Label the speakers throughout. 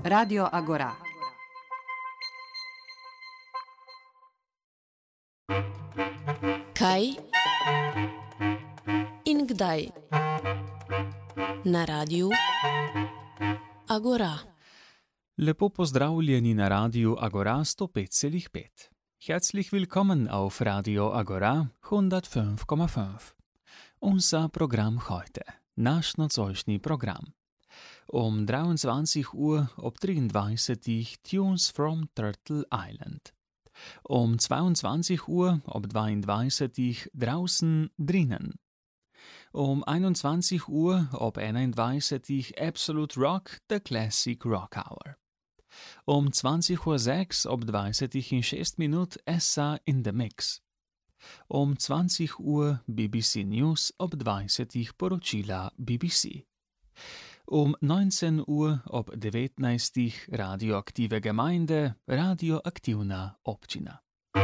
Speaker 1: Radio Agora.
Speaker 2: Kaj in kdaj na Radiu Agora.
Speaker 3: Lepo pozdravljeni na Radiu Agora 105,5. Herzlich willkommen auf Radio Agora 105,5. Unser Programm heute, nasz nocojšnji program. 23 Uhr ob 23 Tunes from Turtle Island. 22 Uhr ob 22 draußen drinnen. 21 Uhr ob 21 Absolute Rock, the Classic Rock Hour. 20:06 ob 20:06 Minut Essa in the Mix. 20 Uhr BBC News ob 20 poročila BBC. 19 Uhr ob 19 Radioaktive Gemeinde, radioaktivna občina.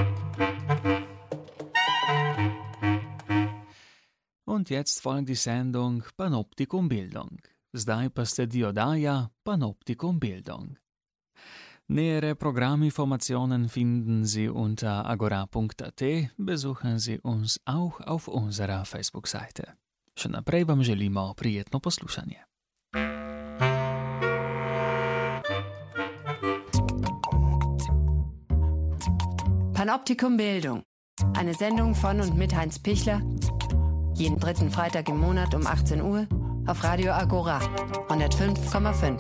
Speaker 3: Und jetzt folgt die Sendung Panoptikum Bildung. Zdaj pa sledi oddaja Panoptikum Bildung. Nähere Programminformationen finden Sie unter agora.at, besuchen Sie uns auch auf unserer Facebook-Seite. Še naprej vam želimo prijetno poslušanje.
Speaker 1: Panoptikum Bildung. Eine Sendung von und mit Heinz Pichler. Jeden dritten Freitag im Monat um 18 Uhr auf Radio Agora 105,5.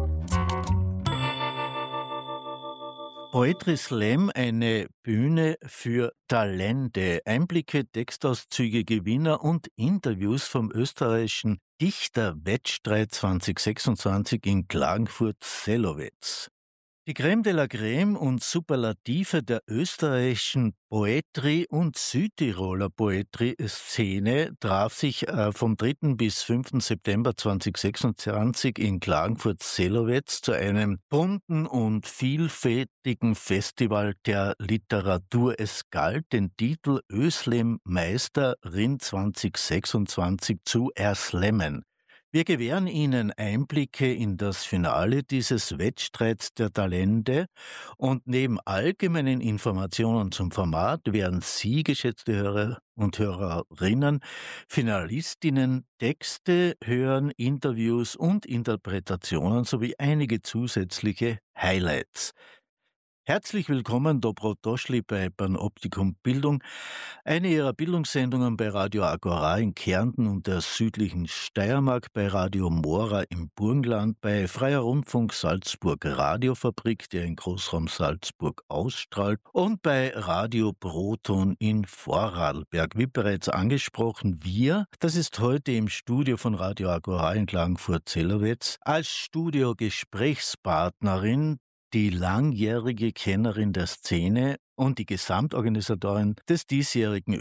Speaker 4: Poetry Slam, eine Bühne für Talente. Einblicke, Textauszüge, Gewinner und Interviews vom österreichischen Dichterwettstreit 2026 in Klagenfurt-Sellowitz. Die Crème de la Crème und Superlative der österreichischen Poetry- und Südtiroler Poetry-Szene traf sich vom 3. bis 5. September 2026 in Klagenfurt-Sellowitz zu einem bunten und vielfältigen Festival der Literatur. Es galt, den Titel Öslam Meisterin 2026 zu erslammen. Wir gewähren Ihnen Einblicke in das Finale dieses Wettstreits der Talente und neben allgemeinen Informationen zum Format werden Sie, geschätzte Hörer und Hörerinnen, Finalistinnen, Texte hören, Interviews und Interpretationen sowie einige zusätzliche Highlights. Herzlich willkommen, Dobro došli bei Panoptikum Bildung, eine Ihrer Bildungssendungen bei Radio Agora in Kärnten und der südlichen Steiermark, bei Radio Mora im Burgenland, bei Freier Rundfunk Salzburg Radiofabrik, der in Großraum Salzburg ausstrahlt, und bei Radio Proton in Vorarlberg. Wie bereits angesprochen, das ist heute im Studio von Radio Agora in Klagenfurt-Sellowitz, als Studiogesprächspartnerin die langjährige Kennerin der Szene und die Gesamtorganisatorin des diesjährigen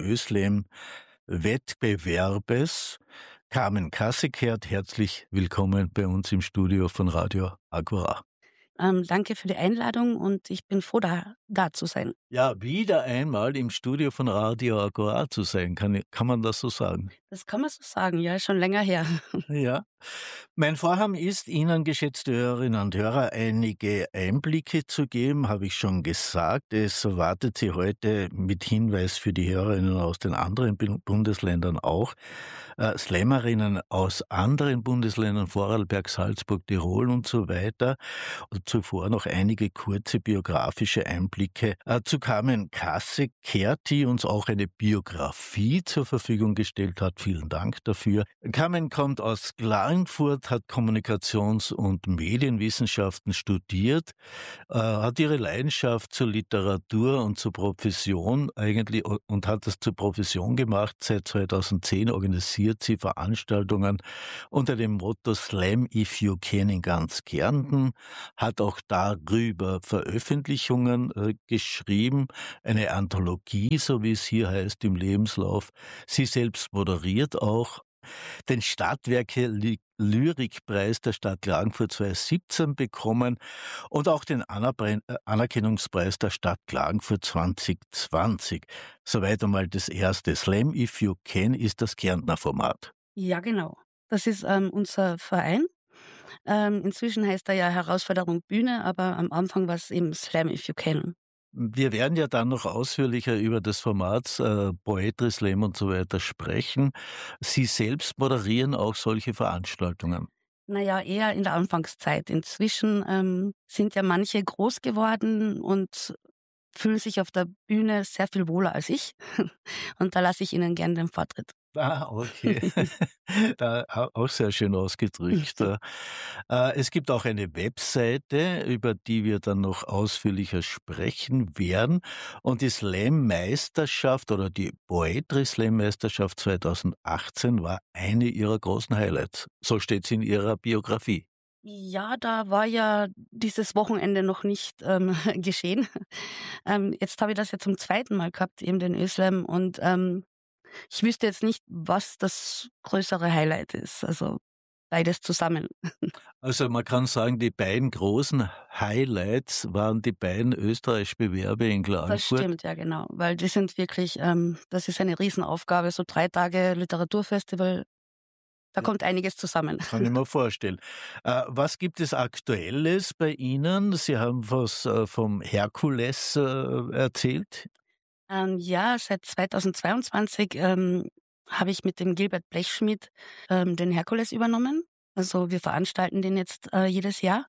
Speaker 4: Öslam-Wettbewerbes, Carmen Kassekert. Herzlich willkommen bei uns im Studio von Radio Agora.
Speaker 5: Danke für die Einladung und ich bin froh, da zu sein.
Speaker 4: Ja, wieder einmal im Studio von Radio Agora zu sein, kann man das so sagen?
Speaker 5: Das kann man so sagen, ja, schon länger her.
Speaker 4: Ja. Mein Vorhaben ist, Ihnen, geschätzte Hörerinnen und Hörer, einige Einblicke zu geben, habe ich schon gesagt. Es erwartet Sie heute mit Hinweis für die Hörerinnen aus den anderen Bundesländern auch, Slammerinnen aus anderen Bundesländern, Vorarlberg, Salzburg, Tirol und so weiter. Und zuvor noch einige kurze biografische Einblicke zu Carmen Kassekert, die uns auch eine Biografie zur Verfügung gestellt hat. Vielen Dank dafür. Carmen kommt aus Klagenfurt, hat Kommunikations- und Medienwissenschaften studiert, hat ihre Leidenschaft zur Literatur und zur Profession eigentlich und hat das zur Profession gemacht. Seit 2010 organisiert sie Veranstaltungen unter dem Motto Slam if you can in ganz Kärnten, hat auch darüber Veröffentlichungen geschrieben, eine Anthologie, so wie es hier heißt im Lebenslauf. Sie selbst moderiert auch den Stadtwerke Lyrikpreis der Stadt Klagenfurt 2017 bekommen und auch den Anerkennungspreis der Stadt Klagenfurt 2020. Soweit einmal das erste. Slam if you can ist das Kärntner Format.
Speaker 5: Ja, genau. Das ist unser Verein. Inzwischen heißt er ja Herausforderung Bühne, aber am Anfang war es eben Slam If You Can.
Speaker 4: Wir werden ja dann noch ausführlicher über das Format Poetry Slam und so weiter sprechen. Sie selbst moderieren auch solche Veranstaltungen.
Speaker 5: Naja, eher in der Anfangszeit. Inzwischen sind ja manche groß geworden und fühlen sich auf der Bühne sehr viel wohler als ich. Und da lasse ich ihnen gern den Vortritt.
Speaker 4: Ah, okay. Da auch sehr schön ausgedrückt. Es gibt auch eine Webseite, über die wir dann noch ausführlicher sprechen werden. Und die Slam-Meisterschaft oder die Poetry Slam-Meisterschaft 2018 war eine ihrer großen Highlights. So steht es in ihrer Biografie.
Speaker 5: Ja, da war ja dieses Wochenende noch nicht geschehen. Jetzt habe ich das ja zum zweiten Mal gehabt, eben den Ö-Slam. Und ich wüsste jetzt nicht, was das größere Highlight ist. Also beides zusammen.
Speaker 4: Also man kann sagen, die beiden großen Highlights waren die beiden österreichischen Bewerbe in
Speaker 5: Das
Speaker 4: Klagenfurt.
Speaker 5: stimmt, ja genau. Weil die sind wirklich, das ist eine Riesenaufgabe. So 3 Tage Literaturfestival, da kommt einiges zusammen.
Speaker 4: Kann ich mir vorstellen. Was gibt es Aktuelles bei Ihnen? Sie haben was vom Herkules erzählt.
Speaker 5: Ja, seit 2022 habe ich mit dem Gilbert Blechschmidt den Herkules übernommen. Also wir veranstalten den jetzt jedes Jahr.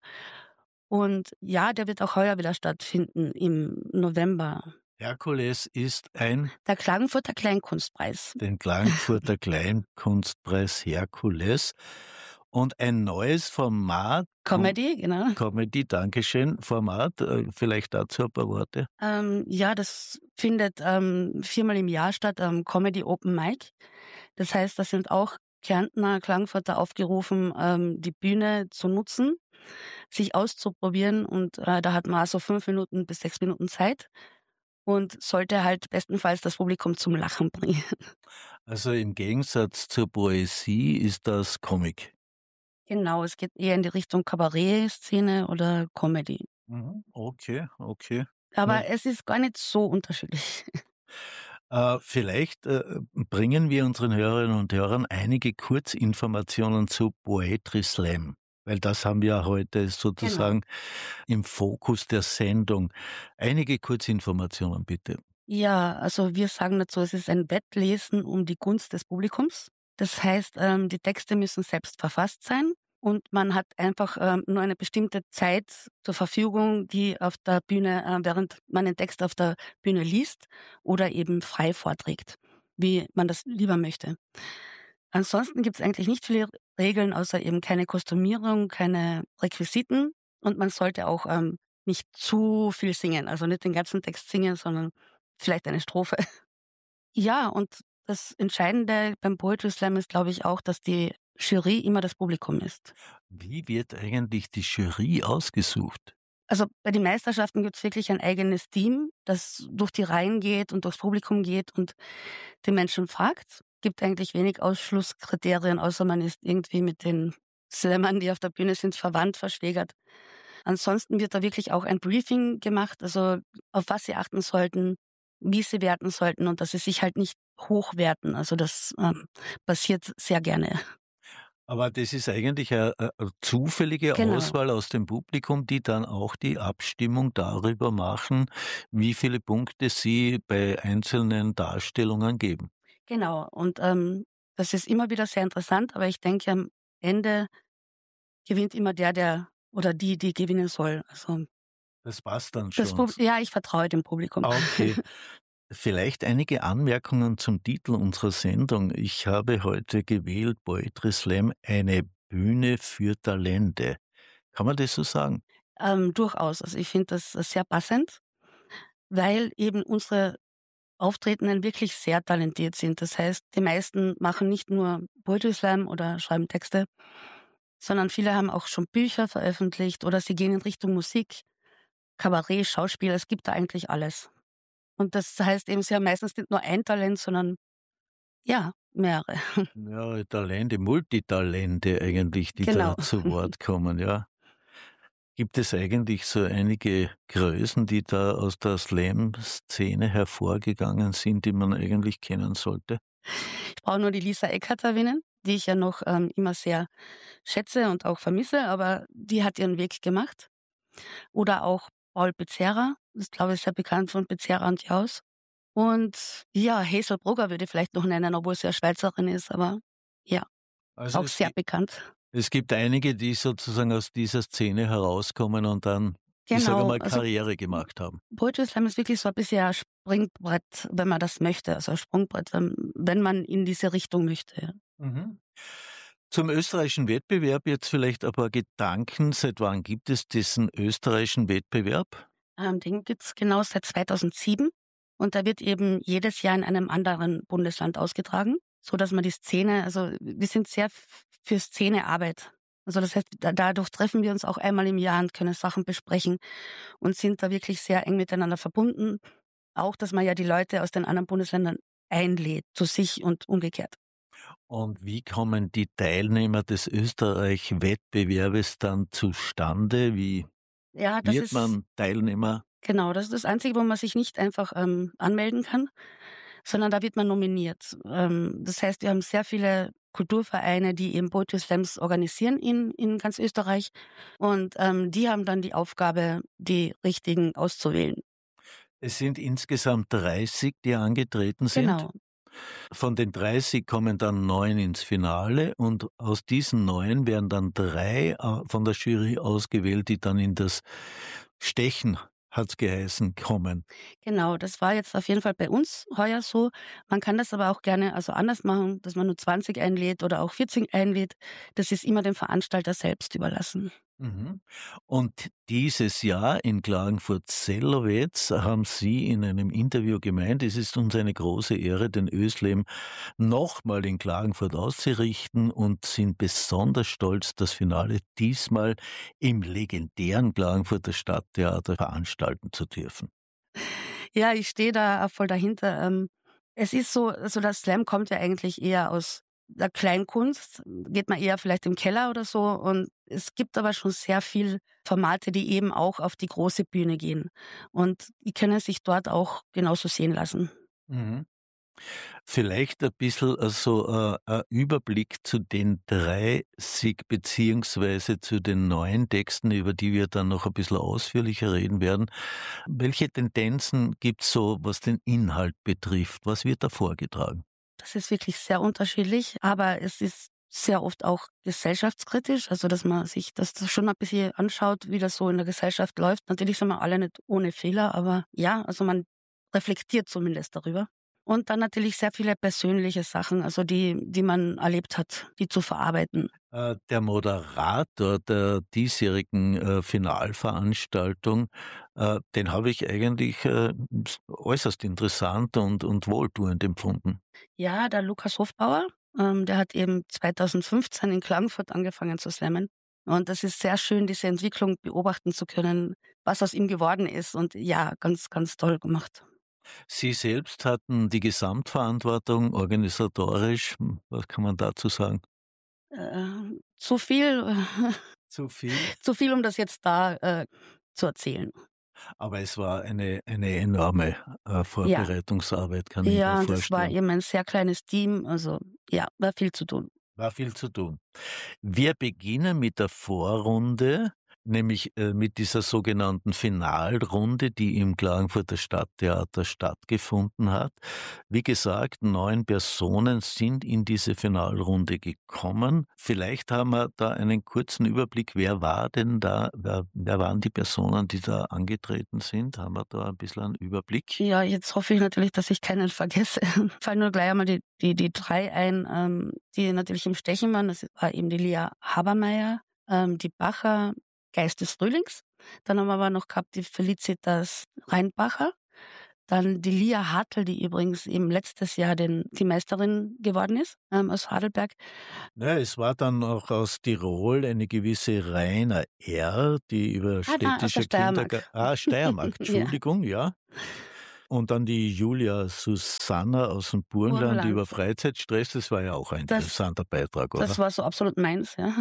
Speaker 5: Und ja, der wird auch heuer wieder stattfinden im November.
Speaker 4: Herkules ist
Speaker 5: Der Klagenfurter Kleinkunstpreis.
Speaker 4: den Klagenfurter Kleinkunstpreis Herkules und ein neues Format.
Speaker 5: Comedy, genau.
Speaker 4: Comedy, Dankeschön, Format. Vielleicht dazu ein paar Worte.
Speaker 5: Ja, das findet 4-mal im Jahr statt, Comedy Open Mic. Das heißt, da sind auch Kärntner Klagenfurter aufgerufen, die Bühne zu nutzen, sich auszuprobieren. Und da hat man so 5 Minuten bis 6 Minuten Zeit und sollte halt bestenfalls das Publikum zum Lachen bringen.
Speaker 4: Also im Gegensatz zur Poesie ist das Comic.
Speaker 5: Genau, es geht eher in die Richtung Kabarett-Szene oder Comedy.
Speaker 4: Okay, okay.
Speaker 5: Aber es ist gar nicht so unterschiedlich.
Speaker 4: Vielleicht bringen wir unseren Hörerinnen und Hörern einige Kurzinformationen zu Poetry Slam, weil das haben wir heute sozusagen im Fokus der Sendung. Einige Kurzinformationen bitte.
Speaker 5: Ja, also wir sagen dazu, es ist ein Wettlesen um die Gunst des Publikums. Das heißt, die Texte müssen selbst verfasst sein und man hat einfach nur eine bestimmte Zeit zur Verfügung, die auf der Bühne, während man den Text auf der Bühne liest oder eben frei vorträgt, wie man das lieber möchte. Ansonsten gibt es eigentlich nicht viele Regeln, außer eben keine Kostümierung, keine Requisiten und man sollte auch nicht zu viel singen, also nicht den ganzen Text singen, sondern vielleicht eine Strophe. Ja, und das Entscheidende beim Poetry Slam ist, glaube ich, auch, dass die Jury immer das Publikum ist.
Speaker 4: Wie wird eigentlich die Jury ausgesucht?
Speaker 5: Also bei den Meisterschaften gibt es wirklich ein eigenes Team, das durch die Reihen geht und durchs Publikum geht und den Menschen fragt. Gibt eigentlich wenig Ausschlusskriterien, außer man ist irgendwie mit den Slammern, die auf der Bühne sind, verwandt, verschwägert. Ansonsten wird da wirklich auch ein Briefing gemacht, also auf was sie achten sollten, wie sie werten sollten und dass sie sich halt nicht hochwerten. Also das passiert sehr gerne.
Speaker 4: Aber das ist eigentlich eine zufällige
Speaker 5: Genau.
Speaker 4: Auswahl aus dem Publikum, die dann auch die Abstimmung darüber machen, wie viele Punkte sie bei einzelnen Darstellungen geben.
Speaker 5: Genau. Und das ist immer wieder sehr interessant, aber ich denke, am Ende gewinnt immer der oder die gewinnen soll. Also
Speaker 4: Das passt dann
Speaker 5: das
Speaker 4: schon.
Speaker 5: ja, ich vertraue dem Publikum.
Speaker 4: Okay. Vielleicht einige Anmerkungen zum Titel unserer Sendung. Ich habe heute gewählt, Poetry Slam, eine Bühne für Talente. Kann man das so sagen?
Speaker 5: Durchaus. Also ich finde das sehr passend, weil eben unsere Auftretenden wirklich sehr talentiert sind. Das heißt, die meisten machen nicht nur Poetry Slam oder schreiben Texte, sondern viele haben auch schon Bücher veröffentlicht oder sie gehen in Richtung Musik, Kabarett, Schauspiel. Es gibt da eigentlich alles. Und das heißt eben, sie haben meistens nicht nur ein Talent, sondern ja, mehrere.
Speaker 4: Ja, Talente, Multitalente eigentlich, die
Speaker 5: Genau.
Speaker 4: da zu Wort kommen, ja. Gibt es eigentlich so einige Größen, die da aus der Slam-Szene hervorgegangen sind, die man eigentlich kennen sollte?
Speaker 5: Ich brauche nur die Lisa Eckhardt erwähnen, die ich ja noch immer sehr schätze und auch vermisse, aber die hat ihren Weg gemacht. Oder auch Paul Becerra, das glaube ich sehr bekannt von Becerra und Jaus. Und ja, Hazel Brugger würde ich vielleicht noch nennen, obwohl sie ja Schweizerin ist, aber ja,
Speaker 4: Also
Speaker 5: auch sehr bekannt.
Speaker 4: es gibt einige, die sozusagen aus dieser Szene herauskommen und dann, ich sage
Speaker 5: Genau,
Speaker 4: mal,
Speaker 5: also
Speaker 4: Karriere gemacht haben.
Speaker 5: Poetry Slam ist wirklich so ein bisschen ein Springbrett, wenn man das möchte, also ein Sprungbrett, wenn man in diese Richtung möchte.
Speaker 4: Mhm. Zum österreichischen Wettbewerb jetzt vielleicht ein paar Gedanken. Seit wann gibt es diesen österreichischen Wettbewerb?
Speaker 5: Den gibt's genau seit 2007 und da wird eben jedes Jahr in einem anderen Bundesland ausgetragen, so dass man die Szene, also wir sind sehr für Szenearbeit. Also das heißt, dadurch treffen wir uns auch einmal im Jahr und können Sachen besprechen und sind da wirklich sehr eng miteinander verbunden. Auch, dass man ja die Leute aus den anderen Bundesländern einlädt zu sich und umgekehrt.
Speaker 4: Und wie kommen die Teilnehmer des Österreich-Wettbewerbes dann zustande? Wie
Speaker 5: Ja, das
Speaker 4: wird
Speaker 5: ist
Speaker 4: man Teilnehmer?
Speaker 5: genau, das ist das Einzige, wo man sich nicht einfach anmelden kann, sondern da wird man nominiert. Das heißt, wir haben sehr viele Kulturvereine, die eben Poetry Slams organisieren in ganz Österreich und die haben dann die Aufgabe, die Richtigen auszuwählen.
Speaker 4: Es sind insgesamt 30, die angetreten sind.
Speaker 5: Genau.
Speaker 4: Von den 30 kommen dann 9 ins Finale und aus diesen 9 werden dann 3 von der Jury ausgewählt, die dann in das Stechen, hat's geheißen, kommen.
Speaker 5: Genau, das war jetzt auf jeden Fall bei uns heuer so. Man kann das aber auch gerne also anders machen, dass man nur 20 einlädt oder auch 40 einlädt. Das ist immer dem Veranstalter selbst überlassen.
Speaker 4: Mhm. Und dieses Jahr in Klagenfurt-Sellowitz haben Sie in einem Interview gemeint, es ist uns eine große Ehre, den Öslam nochmal in Klagenfurt auszurichten und sind besonders stolz, das Finale diesmal im legendären Klagenfurter Stadttheater veranstalten zu dürfen.
Speaker 5: Ja, ich stehe da auch voll dahinter. Es ist so, also das Slam kommt ja eigentlich eher aus der Kleinkunst, geht man eher vielleicht im Keller oder so. Und es gibt aber schon sehr viel Formate, die eben auch auf die große Bühne gehen. Und die können sich dort auch genauso sehen lassen.
Speaker 4: Mhm. Vielleicht ein bisschen ein Überblick zu den 30 beziehungsweise zu den neuen Texten, über die wir dann noch ein bisschen ausführlicher reden werden. Welche Tendenzen gibt's so, was den Inhalt betrifft? Was wird da vorgetragen?
Speaker 5: Das ist wirklich sehr unterschiedlich, aber es ist sehr oft auch gesellschaftskritisch, also dass man sich das schon ein bisschen anschaut, wie das so in der Gesellschaft läuft. Natürlich sind wir alle nicht ohne Fehler, aber ja, also man reflektiert zumindest darüber. Und dann natürlich sehr viele persönliche Sachen, also die man erlebt hat, die zu verarbeiten.
Speaker 4: Der Moderator der diesjährigen Finalveranstaltung, den habe ich eigentlich äußerst interessant und wohltuend empfunden.
Speaker 5: Ja, der Lukas Hofbauer, der hat eben 2015 in Klagenfurt angefangen zu slammen. Und das ist sehr schön, diese Entwicklung beobachten zu können, was aus ihm geworden ist. Und ja, ganz, ganz toll gemacht.
Speaker 4: Sie selbst hatten die Gesamtverantwortung organisatorisch. Was kann man dazu sagen?
Speaker 5: Zu viel,
Speaker 4: Zu viel.
Speaker 5: zu viel, um das jetzt da zu erzählen.
Speaker 4: Aber es war eine enorme
Speaker 5: Ja,
Speaker 4: Vorbereitungsarbeit, kann ich mir
Speaker 5: ja, das war
Speaker 4: vorstellen.
Speaker 5: eben ein sehr kleines Team. Also ja, war viel zu tun.
Speaker 4: War viel zu tun. Wir beginnen mit der Vorrunde, nämlich mit dieser sogenannten Finalrunde, die im Klagenfurter Stadttheater stattgefunden hat. Wie gesagt, 9 Personen sind in diese Finalrunde gekommen. Vielleicht haben wir da einen kurzen Überblick, wer war denn da, wer waren die Personen, die da angetreten sind? Haben wir da ein bisschen einen Überblick?
Speaker 5: Ja, jetzt hoffe ich natürlich, dass ich keinen vergesse. Fallen nur gleich einmal die 3 ein, die natürlich im Stechen waren. Das war eben die Lia Habermeier, die Bacher, Geist des Frühlings. Dann haben wir aber noch gehabt die Felicitas Reinbacher. Dann die Lia Hartl, die übrigens eben letztes Jahr die Meisterin geworden ist, aus Heidelberg.
Speaker 4: Ja, es war dann auch aus Tirol eine gewisse Rainer R., die über
Speaker 5: Aus der
Speaker 4: städtische
Speaker 5: Steiermark.
Speaker 4: Steiermark,
Speaker 5: Ja,
Speaker 4: Entschuldigung, ja. Und dann die Julia Susanna aus dem Burgenland
Speaker 5: Burgenland.
Speaker 4: über Freizeitstress, das war ja auch ein
Speaker 5: Das,
Speaker 4: interessanter Beitrag, oder?
Speaker 5: das war so absolut meins, ja.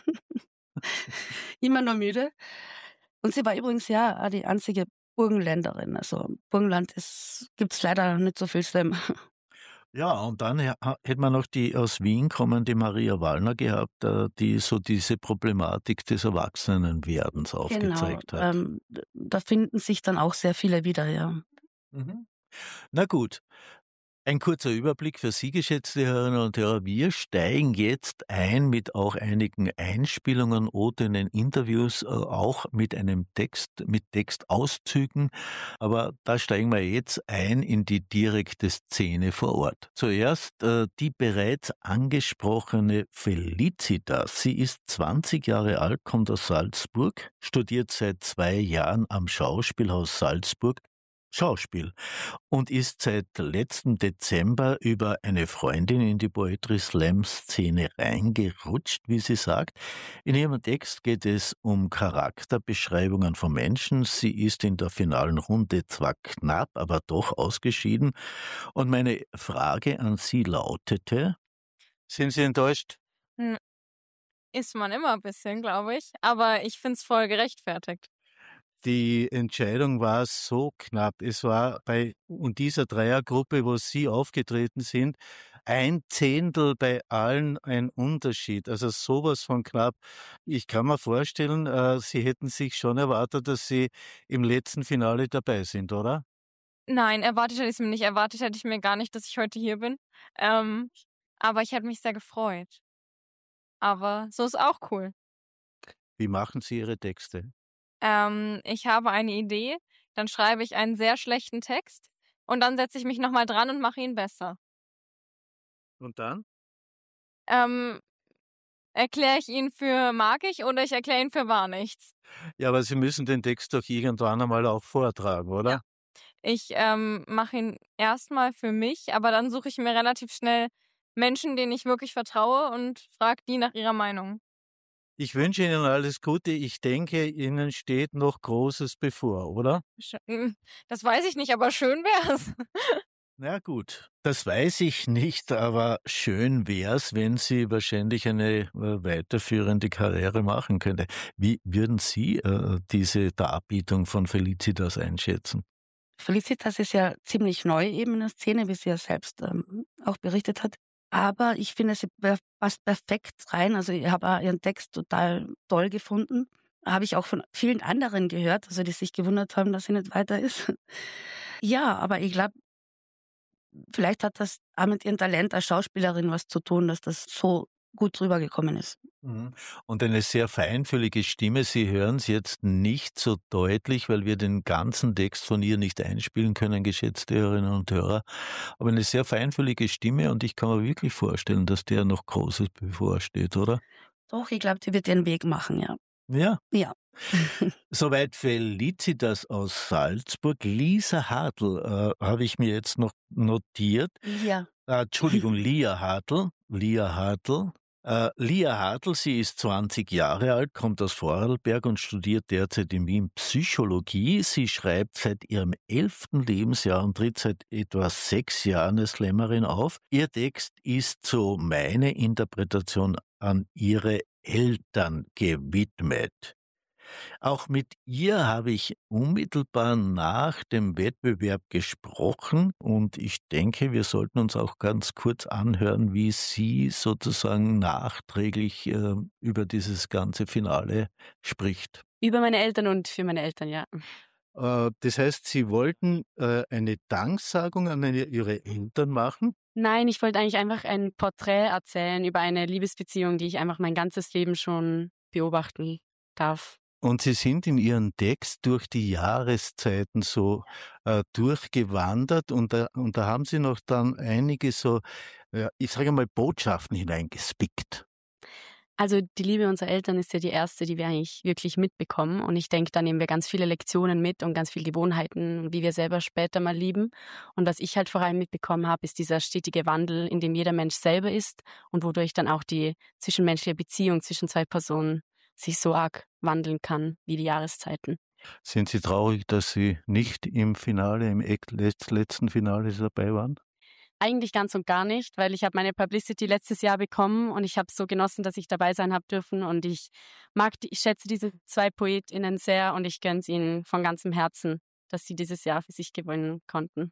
Speaker 5: Immer nur müde. Und sie war übrigens ja auch die einzige Burgenländerin. Also Burgenland gibt's leider nicht so viel Slam.
Speaker 4: Ja, und dann hätte man noch die aus Wien kommende Maria Wallner gehabt, die so diese Problematik des Erwachsenenwerdens
Speaker 5: Genau,
Speaker 4: aufgezeigt hat.
Speaker 5: da finden sich dann auch sehr viele wieder, ja.
Speaker 4: Mhm. Na gut, ein kurzer Überblick für Sie, geschätzte Hörerinnen und Hörer. Wir steigen jetzt ein mit auch einigen Einspielungen, O-Tönen, Interviews, auch mit einem Text, mit Textauszügen. Aber da steigen wir jetzt ein in die direkte Szene vor Ort. Zuerst die bereits angesprochene Felicitas. Sie ist 20 Jahre alt, kommt aus Salzburg, studiert seit 2 Jahren am Schauspielhaus Salzburg Schauspiel und ist seit letztem Dezember über eine Freundin in die Poetry Slam Szene reingerutscht, wie sie sagt. In ihrem Text geht es um Charakterbeschreibungen von Menschen. Sie ist in der finalen Runde zwar knapp, aber doch ausgeschieden. Und meine Frage an Sie lautete: Sind Sie enttäuscht?
Speaker 6: Hm, Ist man immer ein bisschen, glaube ich. Aber ich finde es voll gerechtfertigt.
Speaker 7: Die Entscheidung war so knapp. Es war bei dieser Dreiergruppe, wo Sie aufgetreten sind, 1/10 bei allen ein Unterschied. Also sowas von knapp. Ich kann mir vorstellen, Sie hätten sich schon erwartet, dass Sie im letzten Finale dabei sind, oder?
Speaker 6: Nein, erwartet hätte ich es mir nicht. Erwartet hätte ich mir gar nicht, dass ich heute hier bin. Aber ich hätte mich sehr gefreut. Aber so ist auch cool.
Speaker 7: Wie machen Sie Ihre Texte?
Speaker 6: Ich habe eine Idee, dann schreibe ich einen sehr schlechten Text und dann setze ich mich nochmal dran und mache ihn besser.
Speaker 7: Und dann?
Speaker 6: Ähm, Erkläre ich ihn für mag ich oder ich erkläre ihn für war nichts.
Speaker 7: Ja, aber Sie müssen den Text doch irgendwann einmal auch vortragen, oder?
Speaker 6: Ja. Ich mache ihn erstmal für mich, aber dann suche ich mir relativ schnell Menschen, denen ich wirklich vertraue und frage die nach ihrer Meinung.
Speaker 7: Ich wünsche Ihnen alles Gute. Ich denke, Ihnen steht noch Großes bevor, oder?
Speaker 6: Das weiß ich nicht, aber schön wär's.
Speaker 4: Na gut, das weiß ich nicht, aber schön wär's, wenn sie wahrscheinlich eine weiterführende Karriere machen könnte. Wie würden Sie diese Darbietung von Felicitas einschätzen?
Speaker 5: Felicitas ist ja ziemlich neu eben in der Szene, wie sie ja selbst auch berichtet hat. Aber ich finde, sie passt perfekt rein. Also ich habe ihren Text total toll gefunden. Habe ich auch von vielen anderen gehört, also die sich gewundert haben, dass sie nicht weiter ist. Ja, aber ich glaube, vielleicht hat das auch mit ihrem Talent als Schauspielerin was zu tun, dass das so gut rübergekommen ist.
Speaker 4: Mhm. Und eine sehr feinfühlige Stimme. Sie hören es jetzt nicht so deutlich, weil wir den ganzen Text von ihr nicht einspielen können, geschätzte Hörerinnen und Hörer. Aber eine sehr feinfühlige Stimme und ich kann mir wirklich vorstellen, dass der noch Großes bevorsteht, oder?
Speaker 5: Doch, ich glaube, die wird ihren Weg machen, ja.
Speaker 4: Ja.
Speaker 5: Ja.
Speaker 4: Soweit Felicitas aus Salzburg. Lisa Hartl habe ich mir jetzt noch notiert.
Speaker 5: Ja.
Speaker 4: Entschuldigung, Lia Hartl. Lia Hartl. Lia Hartl, sie ist 20 Jahre alt, kommt aus Vorarlberg und studiert derzeit in Wien Psychologie. Sie schreibt seit ihrem 11. Lebensjahr und tritt seit etwa 6 Jahren als Slammerin auf. Ihr Text ist so meine Interpretation an ihre Eltern gewidmet. Auch mit ihr habe ich unmittelbar nach dem Wettbewerb gesprochen und ich denke, wir sollten uns auch ganz kurz anhören, wie sie sozusagen nachträglich über dieses ganze Finale spricht.
Speaker 8: Über meine Eltern und für meine Eltern, ja.
Speaker 7: Das heißt, Sie wollten eine Danksagung an Ihre Eltern machen?
Speaker 8: Nein, ich wollte eigentlich einfach ein Porträt erzählen über eine Liebesbeziehung, die ich einfach mein ganzes Leben schon beobachten darf.
Speaker 7: Und Sie sind in Ihren Text durch die Jahreszeiten so durchgewandert und da haben Sie noch dann einige so, ich sage mal, Botschaften hineingespickt.
Speaker 8: Also die Liebe unserer Eltern ist ja die erste, die wir eigentlich wirklich mitbekommen. Und ich denke, da nehmen wir ganz viele Lektionen mit und ganz viele Gewohnheiten, wie wir selber später mal lieben. Und was ich halt vor allem mitbekommen habe, ist dieser stetige Wandel, in dem jeder Mensch selber ist und wodurch dann auch die zwischenmenschliche Beziehung zwischen zwei Personen sich so arg wandeln kann wie die Jahreszeiten.
Speaker 7: Sind Sie traurig, dass Sie nicht im Finale, im letzten Finale dabei waren?
Speaker 8: Eigentlich ganz und gar nicht, weil ich habe meine Publicity letztes Jahr bekommen und ich habe es so genossen, dass ich dabei sein habe dürfen und ich schätze diese 2 PoetInnen sehr und ich gönne es ihnen von ganzem Herzen, dass sie dieses Jahr für sich gewinnen konnten.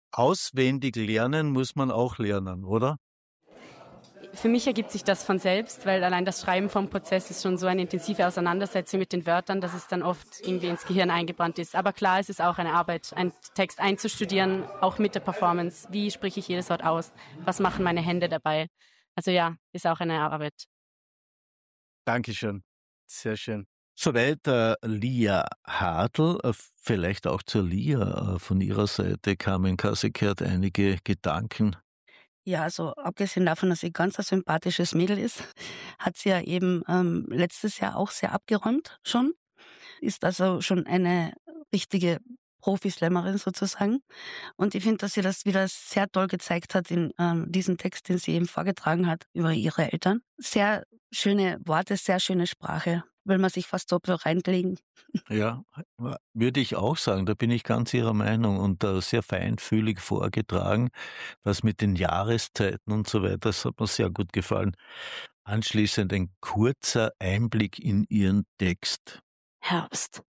Speaker 7: auswendig lernen muss man auch lernen, oder?
Speaker 8: Für mich ergibt sich das von selbst, weil allein das Schreiben vom Prozess ist schon so eine intensive Auseinandersetzung mit den Wörtern, dass es dann oft irgendwie ins Gehirn eingebrannt ist. Aber klar, es ist auch eine Arbeit, einen Text einzustudieren, auch mit der Performance. Wie spreche ich jedes Wort aus? Was machen meine Hände dabei? Also ja, ist auch eine Arbeit.
Speaker 7: Dankeschön. Sehr schön.
Speaker 4: Soweit Lia Hartl, vielleicht auch zur Lia von ihrer Seite kamen Kassekert einige Gedanken.
Speaker 5: Ja, also abgesehen davon, dass sie ganz ein sympathisches Mädel ist, hat sie ja eben letztes Jahr auch sehr abgeräumt schon. Ist also schon eine richtige Profi-Slammerin sozusagen. Und ich finde, dass sie das wieder sehr toll gezeigt hat in diesem Text, den sie eben vorgetragen hat über ihre Eltern. Sehr schöne Worte, sehr schöne Sprache. Will man sich fast so reinlegen.
Speaker 4: Ja, würde ich auch sagen, da bin ich ganz Ihrer Meinung und sehr feinfühlig vorgetragen, was mit den Jahreszeiten und so weiter, das hat mir sehr gut gefallen. Anschließend ein kurzer Einblick in Ihren Text.
Speaker 8: Herbst.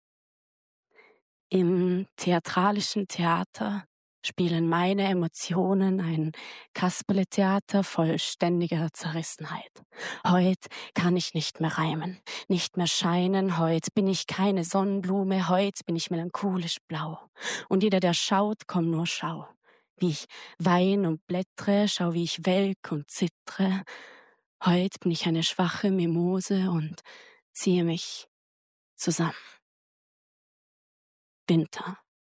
Speaker 8: Im theatralischen Theater spielen meine Emotionen ein Kasperletheater voll ständiger Zerrissenheit. Heut kann ich nicht mehr reimen, nicht mehr scheinen, heut bin ich keine Sonnenblume, heut bin ich melancholisch blau. Und jeder, der schaut, komm nur schau. Wie ich wein und blättre, schau, wie ich welk und zittre. Heut bin ich eine schwache Mimose und ziehe mich zusammen. Winter.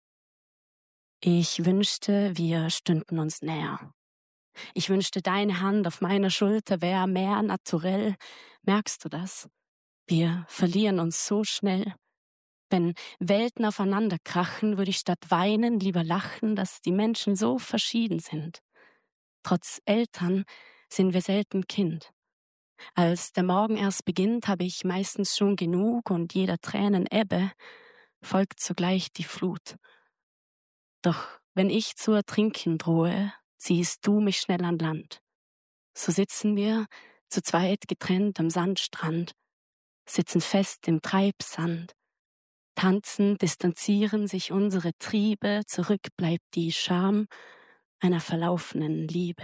Speaker 8: Ich wünschte, wir stünden uns näher. Ich wünschte, deine Hand auf meiner Schulter wäre mehr naturell. Merkst du das? Wir verlieren uns so schnell. Wenn Welten aufeinander krachen, würde ich statt weinen lieber lachen, dass die Menschen so verschieden sind. Trotz Eltern sind wir selten Kind. Als der Morgen erst beginnt, habe ich meistens schon genug und jeder Tränen Ebbe folgt zugleich die Flut. Doch wenn ich zu ertrinken drohe, ziehst du mich schnell an Land. So sitzen wir zu zweit getrennt am Sandstrand, sitzen fest im Treibsand, tanzen, distanzieren sich unsere Triebe, zurück bleibt die Scham einer verlaufenen Liebe.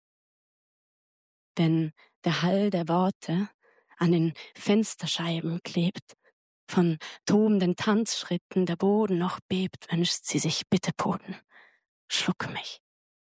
Speaker 8: Wenn der Hall der Worte an den Fensterscheiben klebt, von tobenden Tanzschritten der Boden noch bebt, wünscht sie sich, bitte Boden, schluck mich.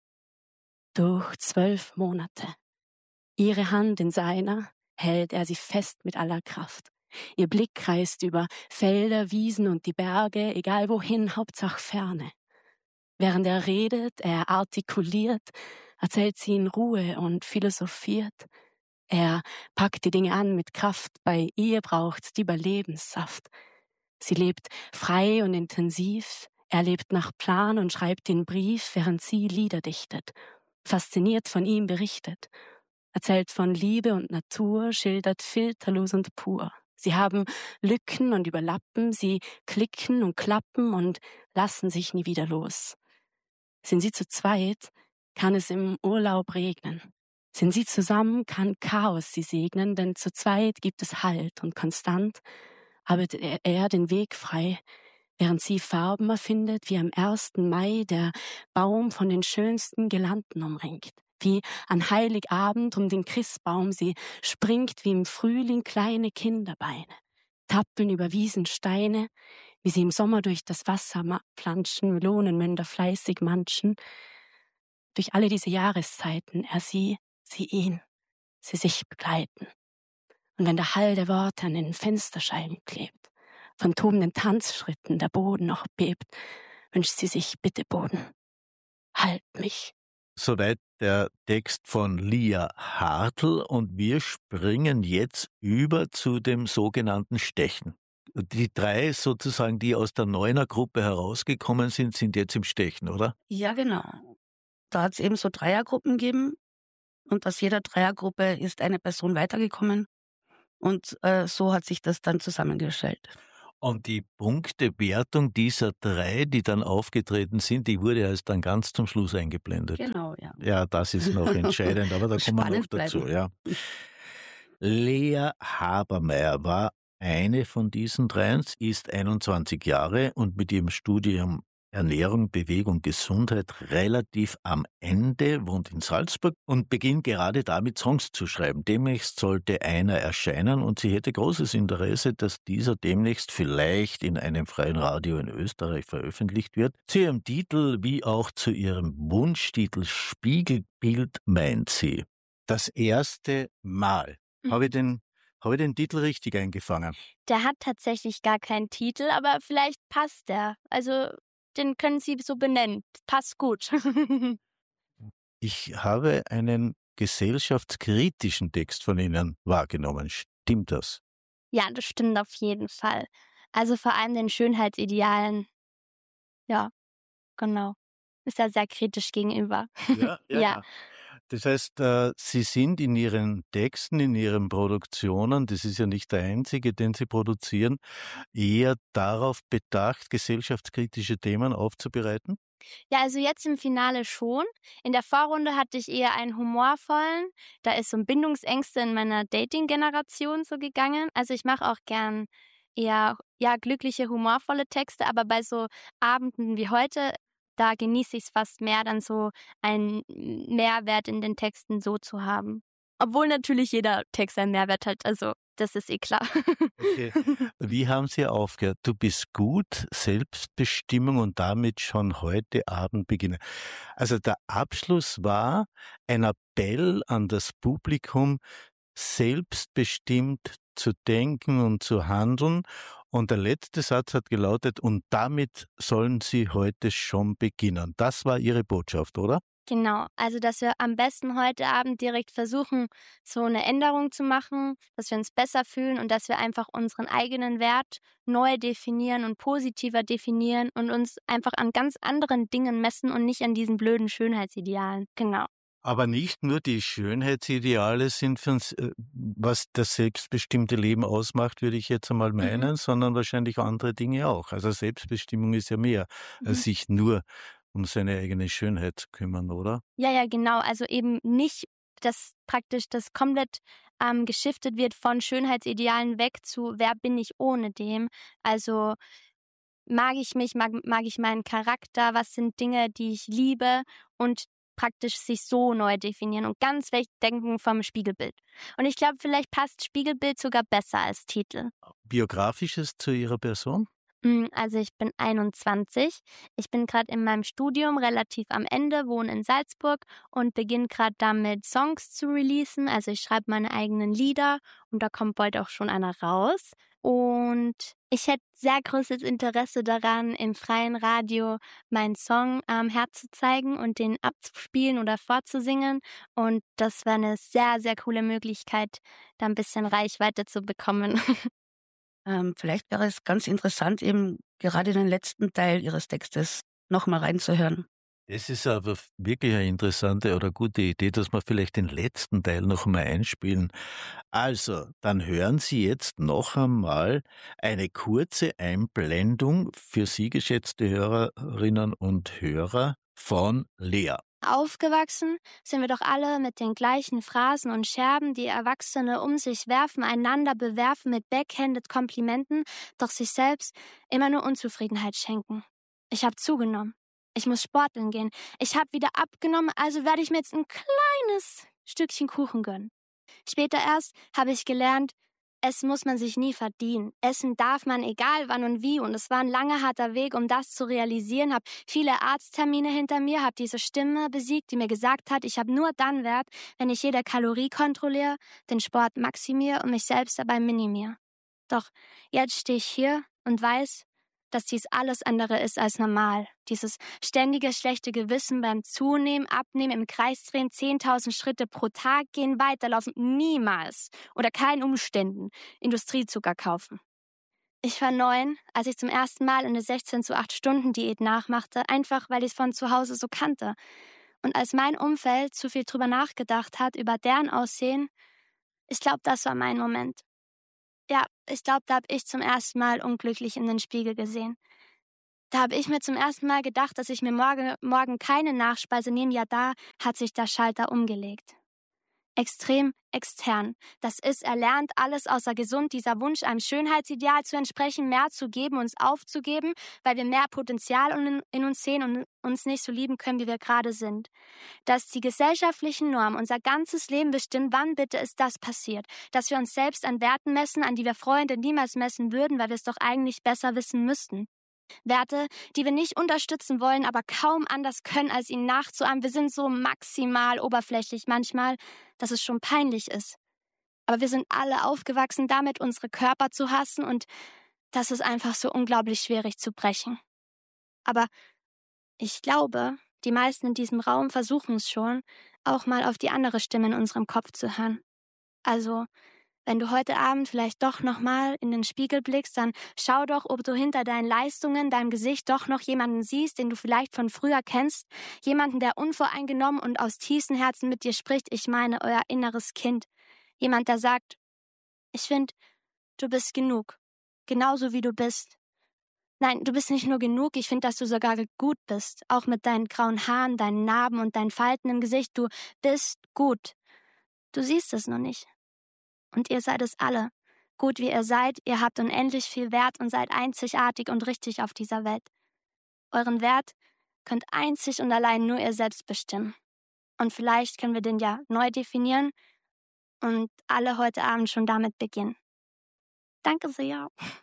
Speaker 8: Durch 12 Monate. Ihre Hand in seiner hält er sie fest mit aller Kraft. Ihr Blick kreist über Felder, Wiesen und die Berge, egal wohin, Hauptsache Ferne. Während er redet, er artikuliert, erzählt sie in Ruhe und philosophiert. Er packt die Dinge an mit Kraft, bei ihr braucht's die Überlebenssaft. Sie lebt frei und intensiv, er lebt nach Plan und schreibt den Brief, während sie Lieder dichtet. Fasziniert von ihm berichtet, erzählt von Liebe und Natur, schildert filterlos und pur. Sie haben Lücken und überlappen, sie klicken und klappen und lassen sich nie wieder los. Sind sie zu zweit, kann es im Urlaub regnen. Sind sie zusammen, kann Chaos sie segnen, denn zu zweit gibt es Halt und konstant arbeitet er den Weg frei, während sie Farben erfindet, wie am 1. Mai der Baum von den schönsten Girlanden umringt. Wie an Heiligabend um den Christbaum, sie springt wie im Frühling kleine Kinderbeine, tappeln über Wiesensteine, wie sie im Sommer durch das Wasser planschen, Melonenmünder fleißig manchen. Durch alle diese Jahreszeiten, er sie ihn, sie sich begleiten. Und wenn der Hall der Worte an den Fensterscheiben klebt, von tobenden Tanzschritten der Boden noch bebt, wünscht sie sich, bitte Boden, halt mich.
Speaker 4: Soweit der Text von Lia Hartl und wir springen jetzt über zu dem sogenannten Stechen. Die 3 sozusagen, die aus der Neuner-Gruppe herausgekommen sind, sind jetzt im Stechen, oder?
Speaker 5: Ja, genau. Da hat es eben so Dreiergruppen gegeben und aus jeder Dreiergruppe ist eine Person weitergekommen und so hat sich das dann zusammengestellt.
Speaker 4: Und die Punktewertung dieser 3, die dann aufgetreten sind, die wurde erst dann ganz zum Schluss eingeblendet.
Speaker 5: Genau, ja.
Speaker 4: Ja, das ist noch entscheidend, aber da kommen wir noch dazu. Ja. Lea Habermeyer war eine von diesen 3, ist 21 Jahre und mit ihrem Studium Ernährung, Bewegung, Gesundheit relativ am Ende, wohnt in Salzburg und beginnt gerade damit, Songs zu schreiben. Demnächst sollte einer erscheinen und sie hätte großes Interesse, dass dieser demnächst vielleicht in einem freien Radio in Österreich veröffentlicht wird. Zu ihrem Titel wie auch zu ihrem Wunschtitel Spiegelbild meint sie: Das erste Mal. Habe ich den Titel richtig eingefangen?
Speaker 9: Der hat tatsächlich gar keinen Titel, aber vielleicht passt der. Also den können Sie so benennen. Passt gut.
Speaker 7: Ich habe einen gesellschaftskritischen Text von Ihnen wahrgenommen. Stimmt das?
Speaker 9: Ja, das stimmt auf jeden Fall. Also vor allem den Schönheitsidealen. Ja, genau. Ist ja sehr kritisch gegenüber. Ja.
Speaker 7: Das heißt, Sie sind in Ihren Texten, in Ihren Produktionen, das ist ja nicht der einzige, den Sie produzieren, eher darauf bedacht, gesellschaftskritische Themen aufzubereiten?
Speaker 9: Ja, also jetzt im Finale schon. In der Vorrunde hatte ich eher einen humorvollen. Da ist so ein Bindungsängste in meiner Dating-Generation so gegangen. Also ich mache auch gern eher glückliche, humorvolle Texte, aber bei so Abenden wie heute, da genieße ich es fast mehr, dann so einen Mehrwert in den Texten so zu haben. Obwohl natürlich jeder Text einen Mehrwert hat, also das ist klar.
Speaker 7: Okay. Wie haben Sie aufgehört? Du bist gut, Selbstbestimmung und damit schon heute Abend beginnen. Also der Abschluss war ein Appell an das Publikum, selbstbestimmt zu denken und zu handeln. Und der letzte Satz hat gelautet, und damit sollen Sie heute schon beginnen. Das war Ihre Botschaft, oder?
Speaker 9: Genau, also dass wir am besten heute Abend direkt versuchen, so eine Änderung zu machen, dass wir uns besser fühlen und dass wir einfach unseren eigenen Wert neu definieren und positiver definieren und uns einfach an ganz anderen Dingen messen und nicht an diesen blöden Schönheitsidealen. Genau.
Speaker 7: Aber nicht nur die Schönheitsideale sind für uns, was das selbstbestimmte Leben ausmacht, würde ich jetzt einmal meinen, sondern wahrscheinlich andere Dinge auch. Also Selbstbestimmung ist ja mehr, als sich nur um seine eigene Schönheit zu kümmern, oder?
Speaker 9: Ja, genau. Also eben nicht, dass praktisch das komplett geschiftet wird von Schönheitsidealen weg zu, wer bin ich ohne dem? Also mag ich mich, mag ich meinen Charakter, was sind Dinge, die ich liebe und praktisch sich so neu definieren und ganz wegdenken vom Spiegelbild. Und ich glaube, vielleicht passt Spiegelbild sogar besser als Titel.
Speaker 7: Biografisches zu Ihrer Person?
Speaker 9: Also ich bin 21. Ich bin gerade in meinem Studium relativ am Ende, wohne in Salzburg und beginne gerade damit, Songs zu releasen. Also ich schreibe meine eigenen Lieder und da kommt bald auch schon einer raus. Und ich hätte sehr großes Interesse daran, im freien Radio meinen Song herzuzeigen und den abzuspielen oder vorzusingen. Und das wäre eine sehr, sehr coole Möglichkeit, da ein bisschen Reichweite zu bekommen.
Speaker 5: Vielleicht wäre es ganz interessant, eben gerade den letzten Teil Ihres Textes nochmal reinzuhören.
Speaker 7: Das ist aber wirklich eine interessante oder gute Idee, dass wir vielleicht den letzten Teil noch mal einspielen. Also, dann hören Sie jetzt noch einmal eine kurze Einblendung für Sie, geschätzte Hörerinnen und Hörer, von Lea.
Speaker 9: Aufgewachsen sind wir doch alle mit den gleichen Phrasen und Scherben, die Erwachsene um sich werfen, einander bewerfen mit backhanded Komplimenten, doch sich selbst immer nur Unzufriedenheit schenken. Ich habe zugenommen. Ich muss sporteln gehen. Ich habe wieder abgenommen, also werde ich mir jetzt ein kleines Stückchen Kuchen gönnen. Später erst habe ich gelernt, es muss man sich nie verdienen. Essen darf man, egal wann und wie. Und es war ein langer, harter Weg, um das zu realisieren. Habe viele Arzttermine hinter mir, habe diese Stimme besiegt, die mir gesagt hat, ich habe nur dann Wert, wenn ich jede Kalorie kontrolliere, den Sport maximiere und mich selbst dabei minimiere. Doch jetzt stehe ich hier und weiß, dass dies alles andere ist als normal. Dieses ständige schlechte Gewissen beim Zunehmen, Abnehmen, im Kreis drehen, 10.000 Schritte pro Tag gehen, weiterlaufen, niemals, unter keinen Umständen, Industriezucker kaufen. Ich war 9, als ich zum ersten Mal eine 16-zu-8-Stunden-Diät nachmachte, einfach weil ich es von zu Hause so kannte. Und als mein Umfeld zu viel drüber nachgedacht hat, über deren Aussehen, ich glaube, das war mein Moment. Ja, ich glaube, da habe ich zum ersten Mal unglücklich in den Spiegel gesehen. Da habe ich mir zum ersten Mal gedacht, dass ich mir morgen keine Nachspeise nehme. Ja, da hat sich der Schalter umgelegt. extrem extern. Das ist erlernt, alles außer gesund, dieser Wunsch, einem Schönheitsideal zu entsprechen, mehr zu geben, uns aufzugeben, weil wir mehr Potenzial in uns sehen und uns nicht so lieben können, wie wir gerade sind. Dass die gesellschaftlichen Normen unser ganzes Leben bestimmen, wann bitte ist das passiert? Dass wir uns selbst an Werten messen, an die wir Freunde niemals messen würden, weil wir es doch eigentlich besser wissen müssten. Werte, die wir nicht unterstützen wollen, aber kaum anders können, als ihnen nachzuahmen. Wir sind so maximal oberflächlich manchmal, dass es schon peinlich ist. Aber wir sind alle aufgewachsen damit, unsere Körper zu hassen und das ist einfach so unglaublich schwierig zu brechen. Aber ich glaube, die meisten in diesem Raum versuchen es schon, auch mal auf die andere Stimme in unserem Kopf zu hören. Also, wenn du heute Abend vielleicht doch nochmal in den Spiegel blickst, dann schau doch, ob du hinter deinen Leistungen, deinem Gesicht doch noch jemanden siehst, den du vielleicht von früher kennst. Jemanden, der unvoreingenommen und aus tiefstem Herzen mit dir spricht. Ich meine, euer inneres Kind. Jemand, der sagt, ich finde, du bist genug. Genauso wie du bist. Nein, du bist nicht nur genug, ich finde, dass du sogar gut bist. Auch mit deinen grauen Haaren, deinen Narben und deinen Falten im Gesicht. Du bist gut. Du siehst es noch nicht. Und ihr seid es alle. Gut wie ihr seid, ihr habt unendlich viel Wert und seid einzigartig und richtig auf dieser Welt. Euren Wert könnt einzig und allein nur ihr selbst bestimmen. Und vielleicht können wir den ja neu definieren und alle heute Abend schon damit beginnen. Danke sehr.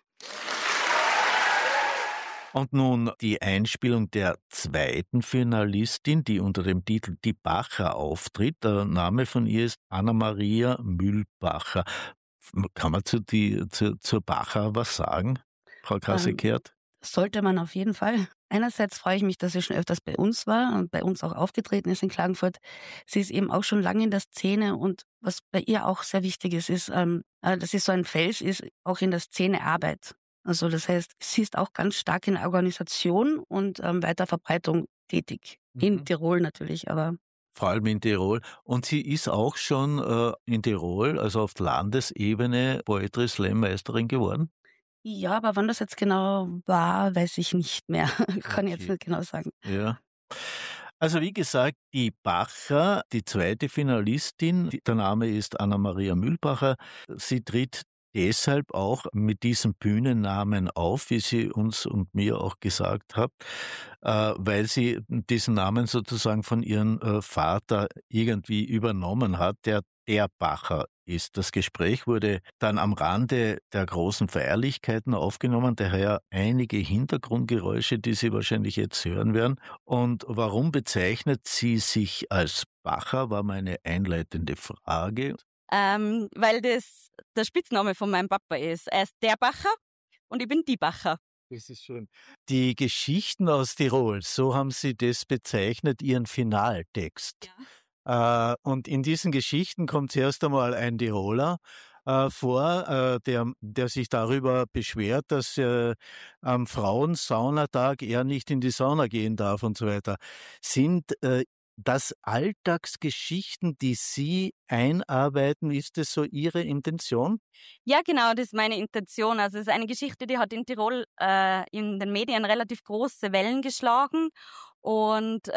Speaker 4: Und nun die Einspielung der zweiten Finalistin, die unter dem Titel Die Bacher auftritt. Der Name von ihr ist Anna-Maria Mühlbacher. Kann man zur Bacher was sagen, Frau Krassekert?
Speaker 5: Sollte man auf jeden Fall. Einerseits freue ich mich, dass sie schon öfters bei uns war und bei uns auch aufgetreten ist in Klagenfurt. Sie ist eben auch schon lange in der Szene und was bei ihr auch sehr wichtig ist, dass sie so ein Fels ist, auch in der Szenearbeit. Also das heißt, sie ist auch ganz stark in der Organisation und Weiterverbreitung tätig. In Tirol natürlich, aber...
Speaker 4: Vor allem in Tirol. Und sie ist auch schon in Tirol, also auf Landesebene, Poetry Slam Meisterin geworden?
Speaker 5: Ja, aber wann das jetzt genau war, weiß ich nicht mehr. Kann ich jetzt nicht genau sagen.
Speaker 4: Ja. Also wie gesagt, die Bacher, die zweite Finalistin, der Name ist Anna-Maria Mühlbacher. Sie tritt deshalb auch mit diesem Bühnennamen auf, wie sie uns und mir auch gesagt hat, weil sie diesen Namen sozusagen von ihrem Vater irgendwie übernommen hat, der Bacher ist. Das Gespräch wurde dann am Rande der großen Feierlichkeiten aufgenommen, daher einige Hintergrundgeräusche, die Sie wahrscheinlich jetzt hören werden. Und warum bezeichnet sie sich als Bacher, war meine einleitende Frage.
Speaker 10: Weil das der Spitzname von meinem Papa ist. Er ist der Bacher und ich bin die Bacher.
Speaker 7: Das ist schön. Die Geschichten aus Tirol, so haben Sie das bezeichnet, Ihren Finaltext. Ja. Und in diesen Geschichten kommt zuerst einmal ein Tiroler vor, der sich darüber beschwert, dass am Frauensaunatag er nicht in die Sauna gehen darf und so weiter. Sind das Alltagsgeschichten, die Sie einarbeiten, ist das so Ihre Intention?
Speaker 10: Ja, genau, das ist meine Intention. Also es ist eine Geschichte, die hat in Tirol in den Medien relativ große Wellen geschlagen und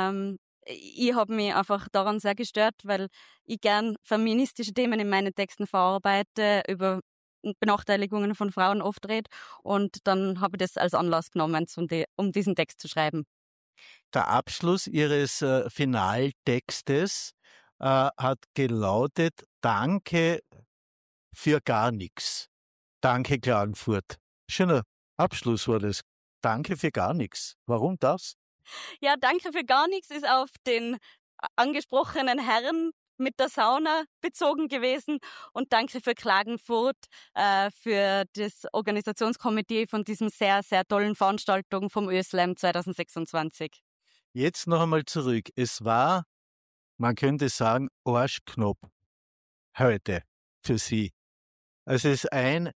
Speaker 10: ich habe mich einfach daran sehr gestört, weil ich gern feministische Themen in meinen Texten verarbeite, über Benachteiligungen von Frauen oft rede und dann habe ich das als Anlass genommen, um diesen Text zu schreiben.
Speaker 7: Der Abschluss Ihres Finaltextes hat gelautet, danke für gar nichts. Danke Klagenfurt. Schöner Abschluss war das. Danke für gar nichts. Warum das?
Speaker 10: Ja, danke für gar nichts ist auf den angesprochenen Herrn mit der Sauna bezogen gewesen und danke für Klagenfurt, für das Organisationskomitee von diesem sehr, sehr tollen Veranstaltung vom ÖSLAM 2026.
Speaker 7: Jetzt noch einmal zurück. Es war, man könnte sagen, Arschknopp heute für Sie. Also es ist ein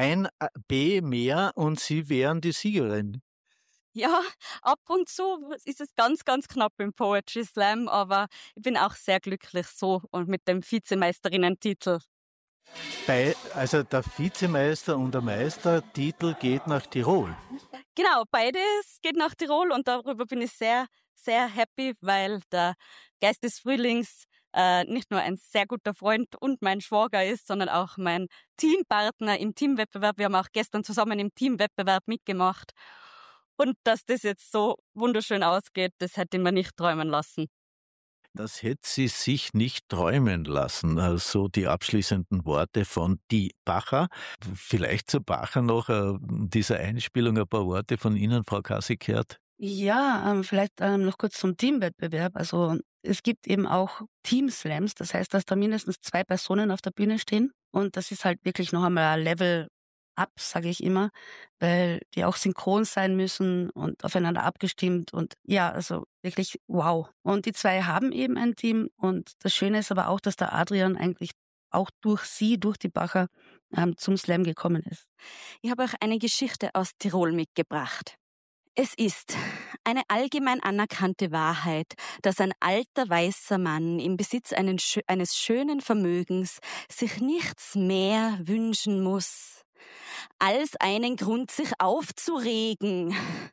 Speaker 7: B mehr und Sie wären die Siegerin.
Speaker 10: Ja, ab und zu ist es ganz, ganz knapp im Poetry Slam, aber ich bin auch sehr glücklich so und mit dem Vizemeisterinnen-Titel.
Speaker 7: Also der Vizemeister und der Meistertitel geht nach Tirol.
Speaker 10: Genau, beides geht nach Tirol und darüber bin ich sehr, sehr happy, weil der Geist des Frühlings nicht nur ein sehr guter Freund und mein Schwager ist, sondern auch mein Teampartner im Teamwettbewerb. Wir haben auch gestern zusammen im Teamwettbewerb mitgemacht. Und dass das jetzt so wunderschön ausgeht, das hätte ich mir nicht träumen lassen.
Speaker 4: Das hätte sie sich nicht träumen lassen. So die abschließenden Worte von Die Bacher. Vielleicht zu Bacher noch dieser Einspielung ein paar Worte von Ihnen, Frau Kassikert.
Speaker 5: Ja, vielleicht noch kurz zum Teamwettbewerb. Also es gibt eben auch Teamslams, das heißt, dass da mindestens 2 Personen auf der Bühne stehen. Und das ist halt wirklich noch einmal ein Level up, sage ich immer, weil die auch synchron sein müssen und aufeinander abgestimmt und ja, also wirklich wow. Und die 2 haben eben ein Team und das Schöne ist aber auch, dass der Adrian eigentlich auch durch die Bacher, zum Slam gekommen ist.
Speaker 10: Ich habe euch eine Geschichte aus Tirol mitgebracht. Es ist eine allgemein anerkannte Wahrheit, dass ein alter weißer Mann im Besitz eines schönen Vermögens sich nichts mehr wünschen muss als einen Grund, sich aufzuregen.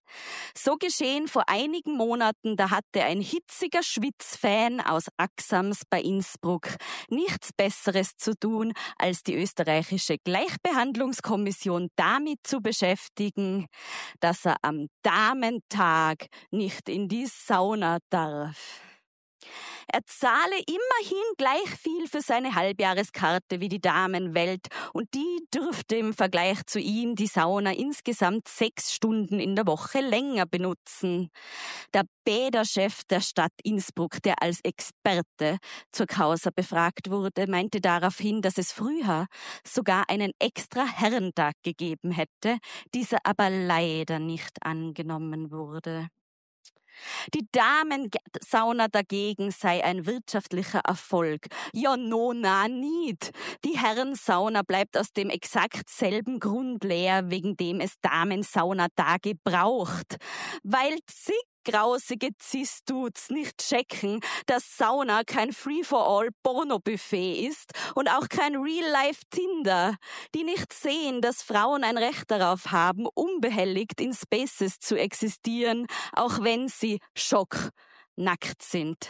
Speaker 10: So geschehen vor einigen Monaten, da hatte ein hitziger Schwitzfan aus Axams bei Innsbruck nichts Besseres zu tun, als die österreichische Gleichbehandlungskommission damit zu beschäftigen, dass er am Damentag nicht in die Sauna darf. Er zahle immerhin gleich viel für seine Halbjahreskarte wie die Damenwelt und die dürfte im Vergleich zu ihm die Sauna insgesamt 6 Stunden in der Woche länger benutzen. Der Bäderchef der Stadt Innsbruck, der als Experte zur Causa befragt wurde, meinte daraufhin, dass es früher sogar einen extra Herrentag gegeben hätte, dieser aber leider nicht angenommen wurde. Die Damensauna dagegen sei ein wirtschaftlicher Erfolg. Ja, no, na, niet. Die Herrensauna bleibt aus dem exakt selben Grund leer, wegen dem es Damensauna-Tage braucht. Weil zig grausige Cis-Dudes nicht checken, dass Sauna kein Free-for-all-Porno-Buffet ist und auch kein Real-Life-Tinder, die nicht sehen, dass Frauen ein Recht darauf haben, unbehelligt in Spaces zu existieren, auch wenn sie schocknackt sind.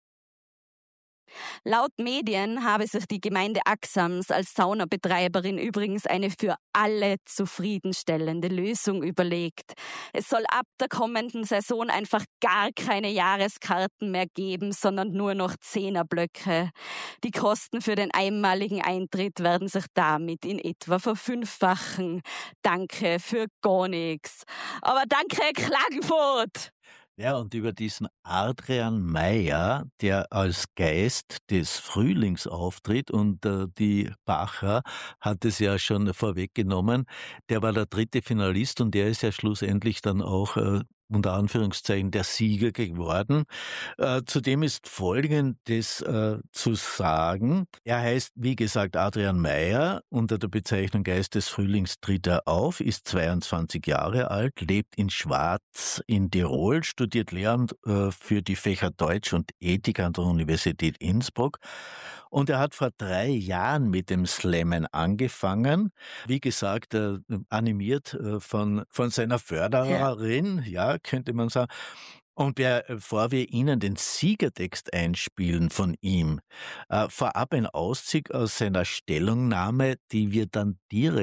Speaker 10: Laut Medien habe sich die Gemeinde Axams als Saunabetreiberin übrigens eine für alle zufriedenstellende Lösung überlegt. Es soll ab der kommenden Saison einfach gar keine Jahreskarten mehr geben, sondern nur noch 10er-Blöcke. Die Kosten für den einmaligen Eintritt werden sich damit in etwa verfünffachen. Danke für gar nichts. Aber danke Klagenfurt!
Speaker 4: Ja, und über diesen Adrian Meier, der als Geist des Frühlings auftritt, und die Bacher hat es ja schon vorweggenommen, der war der 3. Finalist und der ist ja schlussendlich dann auch unter Anführungszeichen der Sieger geworden. Zudem ist Folgendes zu sagen. Er heißt, wie gesagt, Adrian Meier. Unter der Bezeichnung Geist des Frühlings tritt er auf, ist 22 Jahre alt, lebt in Schwaz in Tirol, studiert Lehramt für die Fächer Deutsch und Ethik an der Universität Innsbruck. Und er hat vor 3 Jahren mit dem Slammen angefangen. Wie gesagt, animiert von seiner Fördererin, ja, könnte man sagen. Und bevor wir Ihnen den Siegertext einspielen von ihm, vorab ein Auszug aus seiner Stellungnahme, die ich dann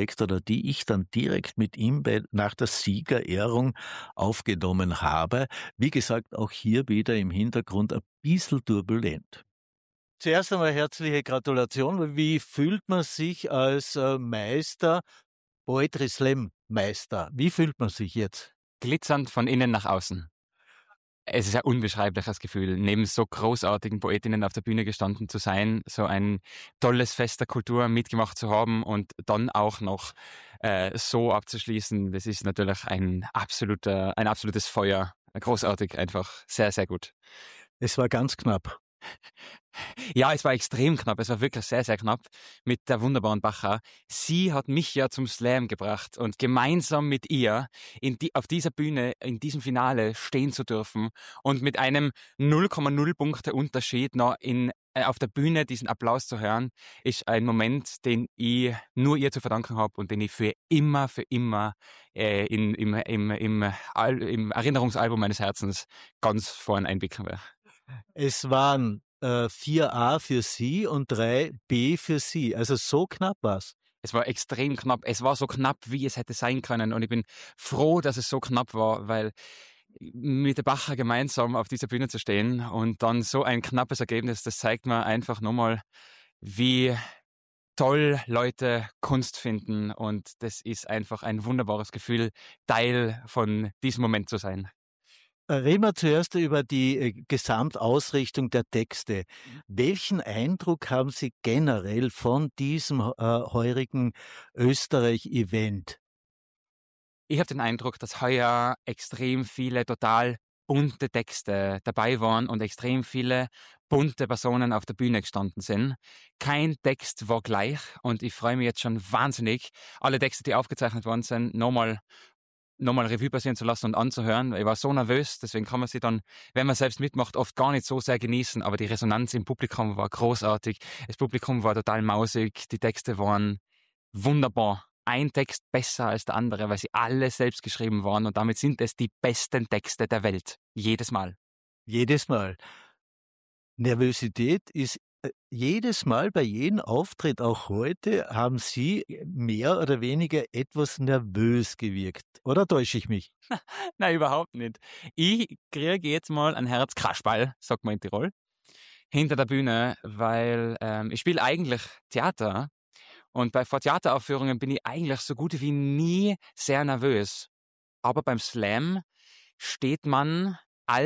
Speaker 4: direkt mit ihm nach der Siegerehrung aufgenommen habe. Wie gesagt, auch hier wieder im Hintergrund ein bisschen turbulent. Zuerst einmal herzliche Gratulation. Wie fühlt man sich als Meister, Poetry Slam Meister? Wie fühlt man sich jetzt?
Speaker 11: Glitzernd von innen nach außen. Es ist ein unbeschreibliches Gefühl, neben so großartigen Poetinnen auf der Bühne gestanden zu sein, so ein tolles Fest der Kultur mitgemacht zu haben und dann auch noch so abzuschließen. Das ist natürlich ein absolutes Feuer. Großartig, einfach sehr, sehr gut.
Speaker 4: Es war ganz knapp.
Speaker 11: Ja, es war extrem knapp. Es war wirklich sehr, sehr knapp mit der wunderbaren Bacher. Sie hat mich ja zum Slam gebracht und gemeinsam mit ihr auf dieser Bühne, in diesem Finale stehen zu dürfen und mit einem 0,0 Punkte Unterschied noch auf der Bühne diesen Applaus zu hören, ist ein Moment, den ich nur ihr zu verdanken habe und den ich für immer im Erinnerungsalbum meines Herzens ganz vorn einblicken werde.
Speaker 4: Es waren
Speaker 7: 4a für Sie und 3b für Sie. Also so knapp war's.
Speaker 11: Es war extrem knapp. Es war so knapp, wie es hätte sein können. Und ich bin froh, dass es so knapp war, weil mit der Bacher gemeinsam auf dieser Bühne zu stehen und dann so ein knappes Ergebnis, das zeigt mir einfach nochmal, wie toll Leute Kunst finden. Und das ist einfach ein wunderbares Gefühl, Teil von diesem Moment zu sein.
Speaker 7: Reden wir zuerst über die Gesamtausrichtung der Texte. Welchen Eindruck haben Sie generell von diesem heurigen Österreich-Event?
Speaker 11: Ich habe den Eindruck, dass heuer extrem viele total bunte Texte dabei waren und extrem viele bunte Personen auf der Bühne gestanden sind. Kein Text war gleich und ich freue mich jetzt schon wahnsinnig, alle Texte, die aufgezeichnet worden sind, nochmal Revue passieren zu lassen und anzuhören. Ich war so nervös, deswegen kann man sie dann, wenn man selbst mitmacht, oft gar nicht so sehr genießen, aber die Resonanz im Publikum war großartig. Das Publikum war total mausig, die Texte waren wunderbar. Ein Text besser als der andere, weil sie alle selbst geschrieben waren und damit sind es die besten Texte der Welt. Jedes Mal.
Speaker 7: Jedes Mal. Nervosität ist jedes Mal bei jedem Auftritt, auch heute, haben Sie mehr oder weniger etwas nervös gewirkt. Oder täusche ich mich?
Speaker 11: Nein, überhaupt nicht. Ich kriege jetzt mal ein Herzkasperl, sagt man in Tirol, hinter der Bühne, weil ich spiele eigentlich Theater und vor Theateraufführungen bin ich eigentlich so gut wie nie sehr nervös. Aber beim Slam steht Mensch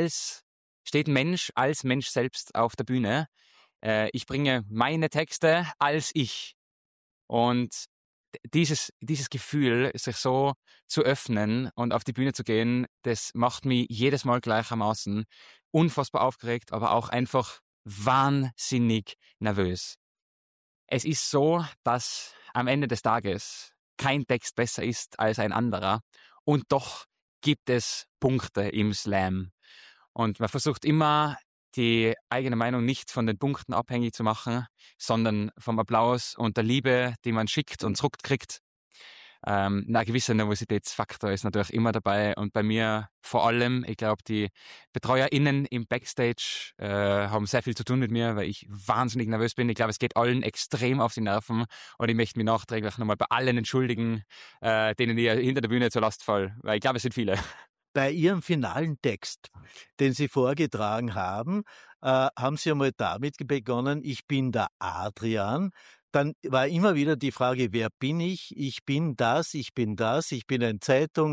Speaker 11: als Mensch selbst auf der Bühne. Ich bringe meine Texte als ich. Und dieses Gefühl, sich so zu öffnen und auf die Bühne zu gehen, das macht mich jedes Mal gleichermaßen unfassbar aufgeregt, aber auch einfach wahnsinnig nervös. Es ist so, dass am Ende des Tages kein Text besser ist als ein anderer und doch gibt es Punkte im Slam. Und man versucht immer, die eigene Meinung nicht von den Punkten abhängig zu machen, sondern vom Applaus und der Liebe, die man schickt und zurückkriegt. Ein gewisser Nervositätsfaktor ist natürlich immer dabei und bei mir vor allem, ich glaube, die BetreuerInnen im Backstage haben sehr viel zu tun mit mir, weil ich wahnsinnig nervös bin. Ich glaube, es geht allen extrem auf die Nerven und ich möchte mich nachträglich nochmal bei allen entschuldigen, denen ich hinter der Bühne zur Last falle, weil ich glaube, es sind viele.
Speaker 7: Bei Ihrem finalen Text, den Sie vorgetragen haben, haben Sie einmal damit begonnen, ich bin der Adrian. Dann war immer wieder die Frage, wer bin ich? Ich bin das, ich bin das, ich bin ein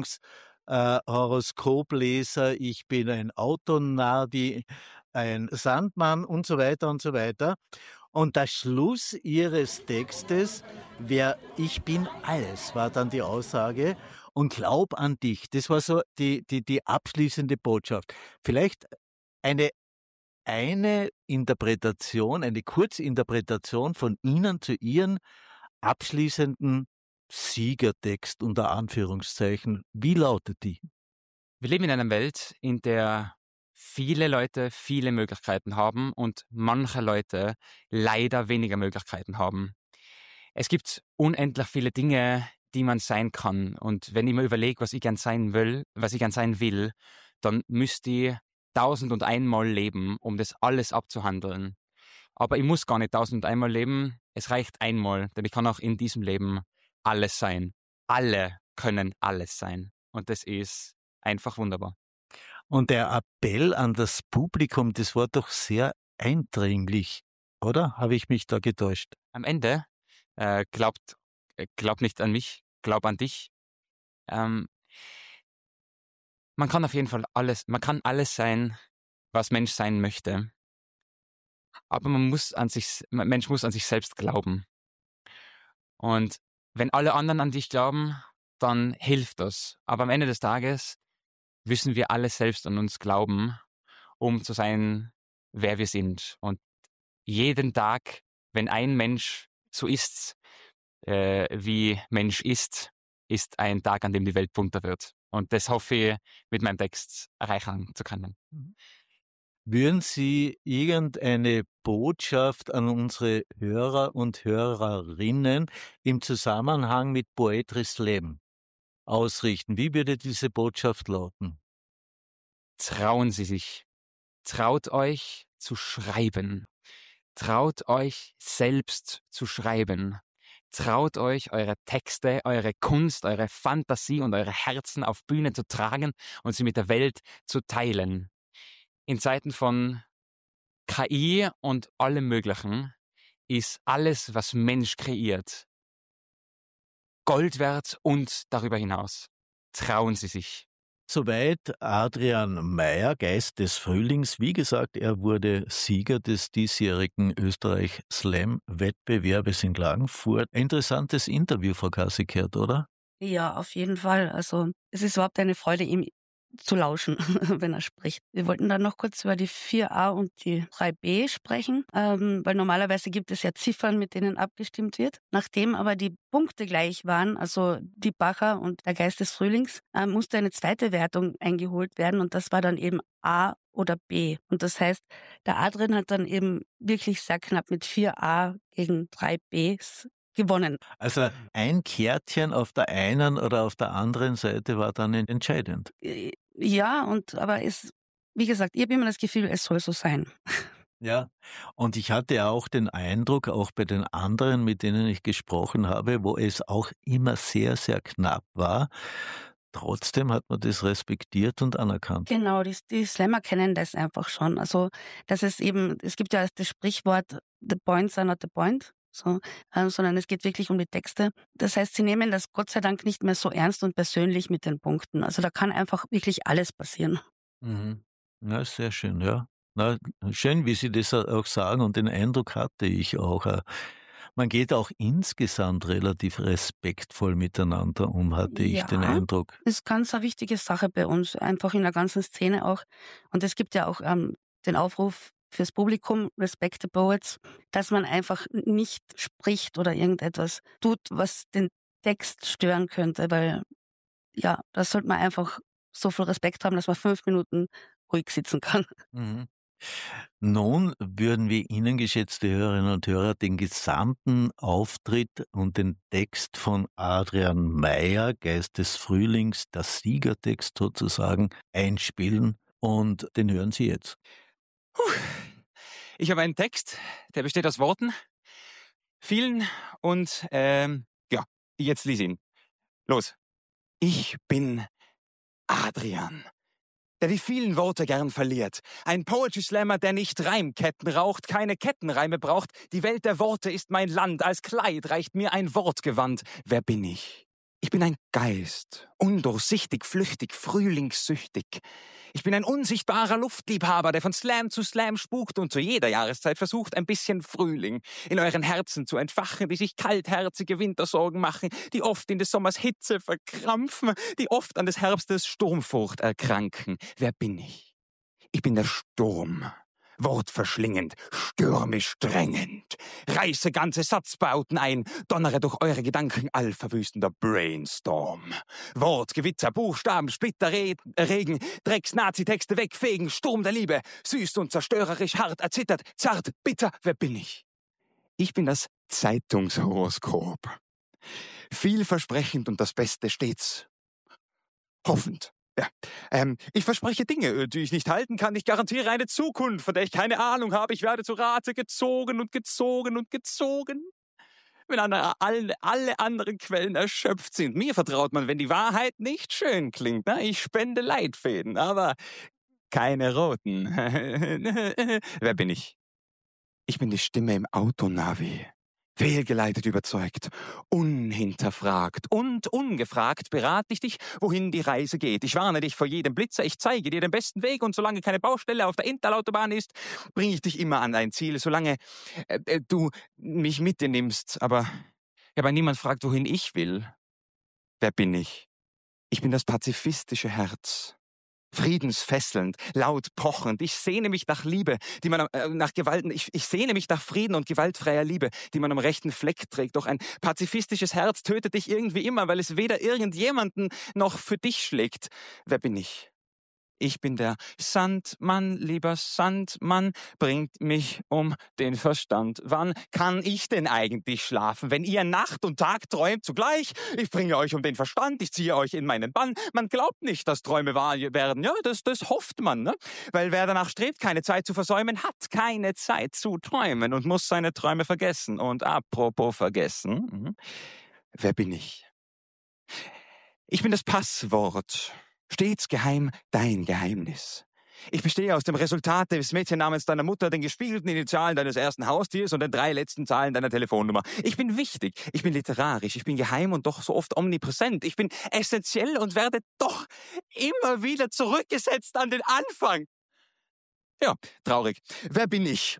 Speaker 7: Horoskopleser, ich bin ein Autonardi, ein Sandmann und so weiter und so weiter. Und der Schluss Ihres Textes, ich bin alles, war dann die Aussage. Und glaub an dich. Das war so die abschließende Botschaft. Vielleicht eine Interpretation, eine Kurzinterpretation von Ihnen zu Ihren abschließenden Siegertext unter Anführungszeichen. Wie lautet die?
Speaker 11: Wir leben in einer Welt, in der viele Leute viele Möglichkeiten haben und manche Leute leider weniger Möglichkeiten haben. Es gibt unendlich viele Dinge, die man sein kann. Und wenn ich mir überlege, was ich gern sein will, dann müsste ich 1001 Mal leben, um das alles abzuhandeln. Aber ich muss gar nicht 1001 Mal leben, es reicht einmal, denn ich kann auch in diesem Leben alles sein. Alle können alles sein. Und das ist einfach wunderbar.
Speaker 7: Und der Appell an das Publikum, das war doch sehr eindringlich, oder? Habe ich mich da getäuscht?
Speaker 11: Am Ende glaub nicht an mich, glaub an dich. Man kann auf jeden Fall alles sein, was Mensch sein möchte. Aber Mensch muss an sich selbst glauben. Und wenn alle anderen an dich glauben, dann hilft das. Aber am Ende des Tages müssen wir alle selbst an uns glauben, um zu sein, wer wir sind. Und jeden Tag, wenn ein Mensch so ist, wie Mensch ist ein Tag, an dem die Welt bunter wird. Und das hoffe ich, mit meinem Text erreichen zu können.
Speaker 7: Würden Sie irgendeine Botschaft an unsere Hörer und Hörerinnen im Zusammenhang mit Poetry Slam ausrichten? Wie würde diese Botschaft lauten?
Speaker 11: Trauen Sie sich. Traut euch zu schreiben. Traut euch selbst zu schreiben. Traut euch, eure Texte, eure Kunst, eure Fantasie und eure Herzen auf Bühne zu tragen und sie mit der Welt zu teilen. In Zeiten von KI und allem Möglichen ist alles, was Mensch kreiert, Gold wert und darüber hinaus. Trauen Sie sich.
Speaker 4: Soweit Adrian Meier, Geist des Frühlings. Wie gesagt, er wurde Sieger des diesjährigen Österreich-Slam-Wettbewerbes in Klagenfurt. Interessantes Interview, Frau Kassikert, oder?
Speaker 5: Ja, auf jeden Fall. Also es ist überhaupt eine Freude, ihm zu lauschen, wenn er spricht. Wir wollten dann noch kurz über die 4a und die 3b sprechen, weil normalerweise gibt es ja Ziffern, mit denen abgestimmt wird. Nachdem aber die Punkte gleich waren, also die Bacher und der Geist des Frühlings, musste eine zweite Wertung eingeholt werden und das war dann eben A oder B. Und das heißt, der Adrian hat dann eben wirklich sehr knapp mit 4a gegen 3bs gewonnen.
Speaker 4: Also ein Kärtchen auf der einen oder auf der anderen Seite war dann entscheidend.
Speaker 5: Ja, aber wie gesagt, ich habe immer das Gefühl, es soll so sein.
Speaker 4: Ja, und ich hatte auch den Eindruck, auch bei den anderen, mit denen ich gesprochen habe, wo es auch immer sehr, sehr knapp war, trotzdem hat man das respektiert und anerkannt.
Speaker 5: Genau, die Slammer kennen das einfach schon. Also, es gibt ja das Sprichwort, the points are not the point. So, sondern es geht wirklich um die Texte. Das heißt, sie nehmen das Gott sei Dank nicht mehr so ernst und persönlich mit den Punkten. Also da kann einfach wirklich alles passieren.
Speaker 4: Mhm. Ja, sehr schön, ja. Na, schön, wie Sie das auch sagen und den Eindruck hatte ich auch. Man geht auch insgesamt relativ respektvoll miteinander um, hatte ich den Eindruck.
Speaker 5: Ist ganz eine wichtige Sache bei uns, einfach in der ganzen Szene auch. Und es gibt ja auch den Aufruf fürs Publikum, Respect the Poets, dass man einfach nicht spricht oder irgendetwas tut, was den Text stören könnte, weil ja, da sollte man einfach so viel Respekt haben, dass man 5 Minuten ruhig sitzen kann.
Speaker 4: Mhm. Nun würden wir Ihnen, geschätzte Hörerinnen und Hörer, den gesamten Auftritt und den Text von Adrian Meier, Geist des Frühlings, der Siegertext sozusagen, einspielen und den hören Sie jetzt.
Speaker 11: Ich habe einen Text, der besteht aus Worten, vielen und jetzt lies ihn. Los. Ich bin Adrian, der die vielen Worte gern verliert. Ein Poetry Slammer, der nicht Reimketten raucht, keine Kettenreime braucht. Die Welt der Worte ist mein Land, als Kleid reicht mir ein Wortgewand. Wer bin ich? Ich bin ein Geist, undurchsichtig, flüchtig, frühlingssüchtig. Ich bin ein unsichtbarer Luftliebhaber, der von Slam zu Slam spukt und zu jeder Jahreszeit versucht, ein bisschen Frühling in euren Herzen zu entfachen, die sich kaltherzige Wintersorgen machen, die oft in des Sommers Hitze verkrampfen, die oft an des Herbstes Sturmfurcht erkranken. Wer bin ich? Ich bin der Sturm. Wortverschlingend, stürmisch drängend, reiße ganze Satzbauten ein, donnere durch eure Gedanken allverwüstender Brainstorm. Wortgewitter, Buchstaben, Splitter, Regen, Drecks-Nazi-Texte wegfegen, Sturm der Liebe, süß und zerstörerisch, hart, erzittert, zart, bitter, wer bin ich? Ich bin das Zeitungshoroskop. Vielversprechend und das Beste stets hoffend. Ja, ich verspreche Dinge, die ich nicht halten kann. Ich garantiere eine Zukunft, von der ich keine Ahnung habe. Ich werde zu Rate gezogen und gezogen und gezogen. Wenn alle anderen Quellen erschöpft sind. Mir vertraut man, wenn die Wahrheit nicht schön klingt. Na, ich spende Leitfäden, aber keine roten. Wer bin ich? Ich bin die Stimme im Autonavi. Fehlgeleitet überzeugt, unhinterfragt und ungefragt berate ich dich, wohin die Reise geht. Ich warne dich vor jedem Blitzer, ich zeige dir den besten Weg und solange keine Baustelle auf der Intalautobahn ist, bringe ich dich immer an dein Ziel, solange du mich mit dir nimmst. Aber niemand fragt, wohin ich will. Wer bin ich? Ich bin das pazifistische Herz. Friedensfesselnd, laut pochend. Ich sehne mich nach Liebe, die man nach Gewalt. Ich sehne mich nach Frieden und gewaltfreier Liebe, die man am rechten Fleck trägt. Doch ein pazifistisches Herz tötet dich irgendwie immer, weil es weder irgendjemanden noch für dich schlägt. Wer bin ich? Ich bin der Sandmann, lieber Sandmann, bringt mich um den Verstand. Wann kann ich denn eigentlich schlafen, wenn ihr Nacht und Tag träumt zugleich? Ich bringe euch um den Verstand, ich ziehe euch in meinen Bann. Man glaubt nicht, dass Träume wahr werden. Ja, das hofft man, ne? Weil wer danach strebt, keine Zeit zu versäumen, hat keine Zeit zu träumen und muss seine Träume vergessen. Und apropos vergessen, wer bin ich? Ich bin das Passwort. Stets geheim dein Geheimnis. Ich bestehe aus dem Resultat des Mädchennamens deiner Mutter, den gespiegelten Initialen deines ersten Haustiers und den 3 letzten Zahlen deiner Telefonnummer. Ich bin wichtig, ich bin literarisch, ich bin geheim und doch so oft omnipräsent. Ich bin essentiell und werde doch immer wieder zurückgesetzt an den Anfang. Ja, traurig. Wer bin ich?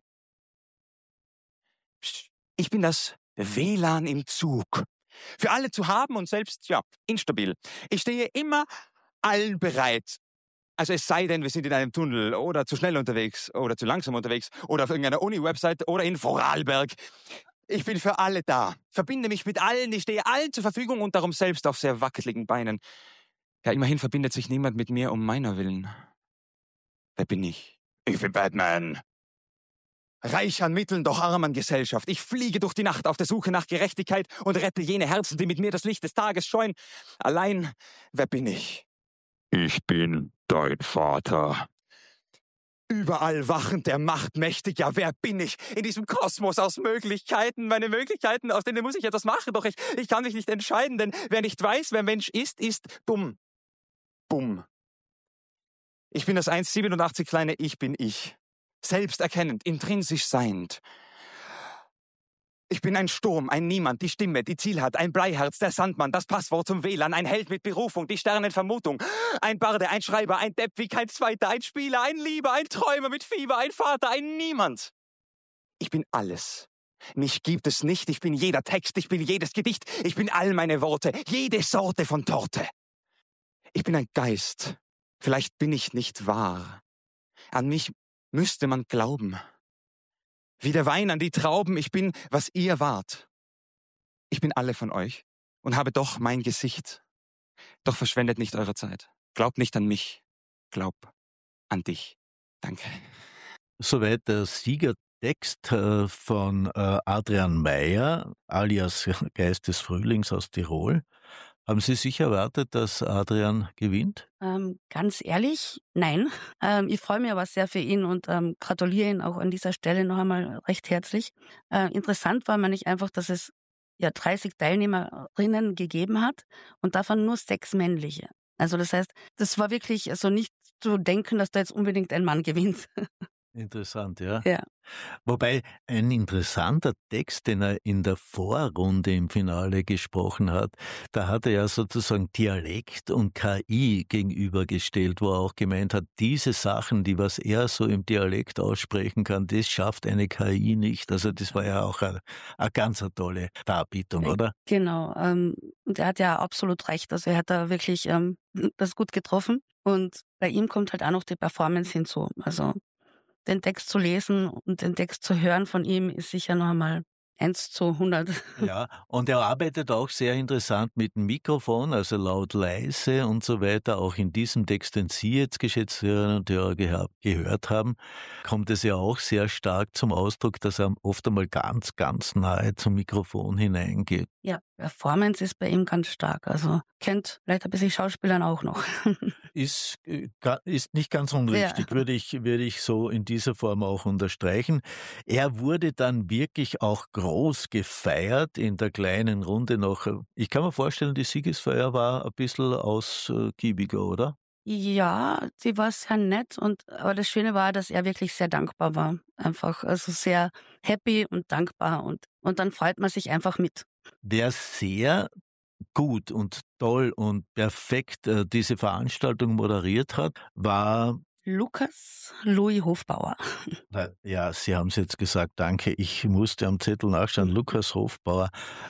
Speaker 11: Ich bin das WLAN im Zug. Für alle zu haben und selbst, ja, instabil. Ich stehe immer allen bereit. Also es sei denn, wir sind in einem Tunnel oder zu schnell unterwegs oder zu langsam unterwegs oder auf irgendeiner Uni-Website oder in Vorarlberg. Ich bin für alle da, verbinde mich mit allen, ich stehe allen zur Verfügung und darum selbst auf sehr wackeligen Beinen. Ja, immerhin verbindet sich niemand mit mir um meiner Willen. Wer bin ich? Ich bin Batman. Reich an Mitteln, doch arm an Gesellschaft. Ich fliege durch die Nacht auf der Suche nach Gerechtigkeit und rette jene Herzen, die mit mir das Licht des Tages scheuen. Allein, wer bin ich? Ich bin dein Vater. Überall wachend der Macht mächtig, ja, wer bin ich? In diesem Kosmos aus Möglichkeiten, meine Möglichkeiten, aus denen muss ich etwas machen, doch ich kann mich nicht entscheiden, denn wer nicht weiß, wer Mensch ist dumm. Bumm. Ich bin das 1,87 kleine Ich bin ich. Selbsterkennend, intrinsisch seiend. Ich bin ein Sturm, ein Niemand, die Stimme, die Ziel hat, ein Bleiherz, der Sandmann, das Passwort zum WLAN, ein Held mit Berufung, die Sternenvermutung, ein Barde, ein Schreiber, ein Depp wie kein Zweiter, ein Spieler, ein Lieber, ein Träumer mit Fieber, ein Vater, ein Niemand. Ich bin alles. Mich gibt es nicht, ich bin jeder Text, ich bin jedes Gedicht, ich bin all meine Worte, jede Sorte von Torte. Ich bin ein Geist, vielleicht bin ich nicht wahr. An mich müsste man glauben. Wie der Wein an die Trauben, ich bin, was ihr wart. Ich bin alle von euch und habe doch mein Gesicht. Doch verschwendet nicht eure Zeit. Glaubt nicht an mich, glaub an dich. Danke.
Speaker 4: Soweit der Siegertext von Adrian Meyer, alias Geist des Frühlings aus Tirol. Haben Sie sich erwartet, dass Adrian gewinnt?
Speaker 5: Ganz ehrlich, nein. Ich freue mich aber sehr für ihn und gratuliere ihn auch an dieser Stelle noch einmal recht herzlich. Interessant war mir nicht einfach, dass es ja 30 Teilnehmerinnen gegeben hat und davon nur 6 männliche. Also das heißt, das war wirklich also nicht zu denken, dass da jetzt unbedingt ein Mann gewinnt.
Speaker 4: Interessant, ja.
Speaker 5: Ja.
Speaker 4: Wobei ein interessanter Text, den er in der Vorrunde im Finale gesprochen hat, da hat er ja sozusagen Dialekt und KI gegenübergestellt, wo er auch gemeint hat, diese Sachen, die was er so im Dialekt aussprechen kann, das schafft eine KI nicht. Also das war ja auch eine ganz tolle Darbietung, oder?
Speaker 5: Genau. Und er hat ja absolut recht. Also er hat da wirklich das gut getroffen. Und bei ihm kommt halt auch noch die Performance hinzu. Also den Text zu lesen und den Text zu hören von ihm ist sicher noch einmal 1:100.
Speaker 4: Ja, und er arbeitet auch sehr interessant mit dem Mikrofon, also laut, leise und so weiter. Auch in diesem Text, den Sie jetzt, geschätzte Hörerinnen und Hörer, gehört haben, kommt es ja auch sehr stark zum Ausdruck, dass er oft einmal ganz, ganz nahe zum Mikrofon hineingeht.
Speaker 5: Ja, Performance ist bei ihm ganz stark. Also kennt vielleicht ein bisschen Schauspielern auch noch.
Speaker 4: Ist nicht ganz unrichtig, würde ich so in dieser Form auch unterstreichen. Er wurde dann wirklich auch groß gefeiert in der kleinen Runde noch. Ich kann mir vorstellen, die Siegesfeier war ein bisschen ausgiebiger, oder?
Speaker 5: Ja, sie war sehr nett aber das Schöne war, dass er wirklich sehr dankbar war. Einfach, also sehr happy und dankbar und dann freut man sich einfach mit.
Speaker 4: Wer sehr gut und toll und perfekt diese Veranstaltung moderiert hat, war
Speaker 5: Lukas Louis Hofbauer.
Speaker 4: Ja, Sie haben es jetzt gesagt, danke. Ich musste am Zettel nachschauen. Lukas Hofbauer.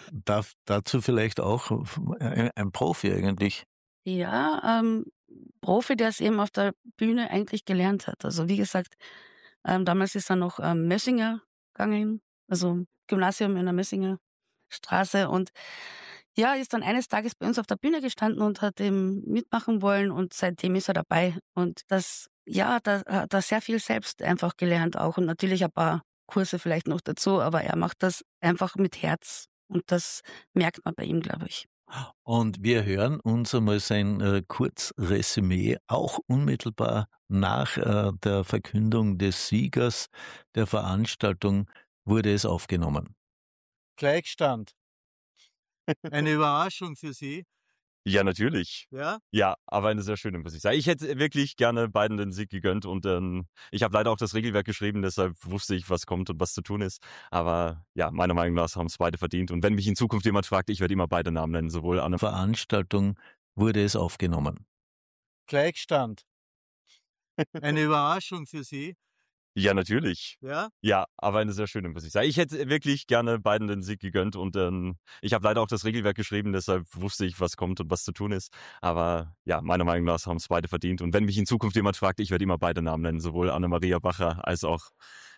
Speaker 4: Dazu vielleicht auch ein Profi eigentlich.
Speaker 5: Ja, Profi, der es eben auf der Bühne eigentlich gelernt hat. Also wie gesagt, damals ist er noch Mössinger gegangen, also Gymnasium in der Mössinger Straße und Ja, ist dann eines Tages bei uns auf der Bühne gestanden und hat eben mitmachen wollen und seitdem ist er dabei. Und da hat er sehr viel selbst einfach gelernt auch und natürlich ein paar Kurse vielleicht noch dazu, aber er macht das einfach mit Herz und das merkt man bei ihm, glaube ich.
Speaker 4: Und wir hören uns einmal sein Kurzresümee, auch unmittelbar nach der Verkündung des Siegers der Veranstaltung wurde es aufgenommen.
Speaker 7: Gleichstand. Eine Überraschung für Sie.
Speaker 12: Ja, natürlich.
Speaker 7: Ja?
Speaker 12: Ja, aber eine sehr schöne, muss ich sagen. Ich hätte wirklich gerne beiden den Sieg gegönnt und ich habe leider auch das Regelwerk geschrieben, deshalb wusste ich, was kommt und was zu tun ist. Aber ja, meiner Meinung nach haben es beide verdient. Und wenn mich in Zukunft jemand fragt, ich werde immer beide Namen nennen, sowohl Anne.
Speaker 4: Veranstaltung wurde es aufgenommen.
Speaker 7: Gleichstand. Eine Überraschung für Sie.
Speaker 12: Ja, natürlich.
Speaker 7: Ja?
Speaker 12: Ja, aber eine sehr schöne, muss ich sagen. Ich hätte wirklich gerne beiden den Sieg gegönnt und ich habe leider auch das Regelwerk geschrieben, deshalb wusste ich, was kommt und was zu tun ist. Aber ja, meiner Meinung nach haben es beide verdient. Und wenn mich in Zukunft jemand fragt, ich werde immer beide Namen nennen, sowohl Anne-Maria Bacher als auch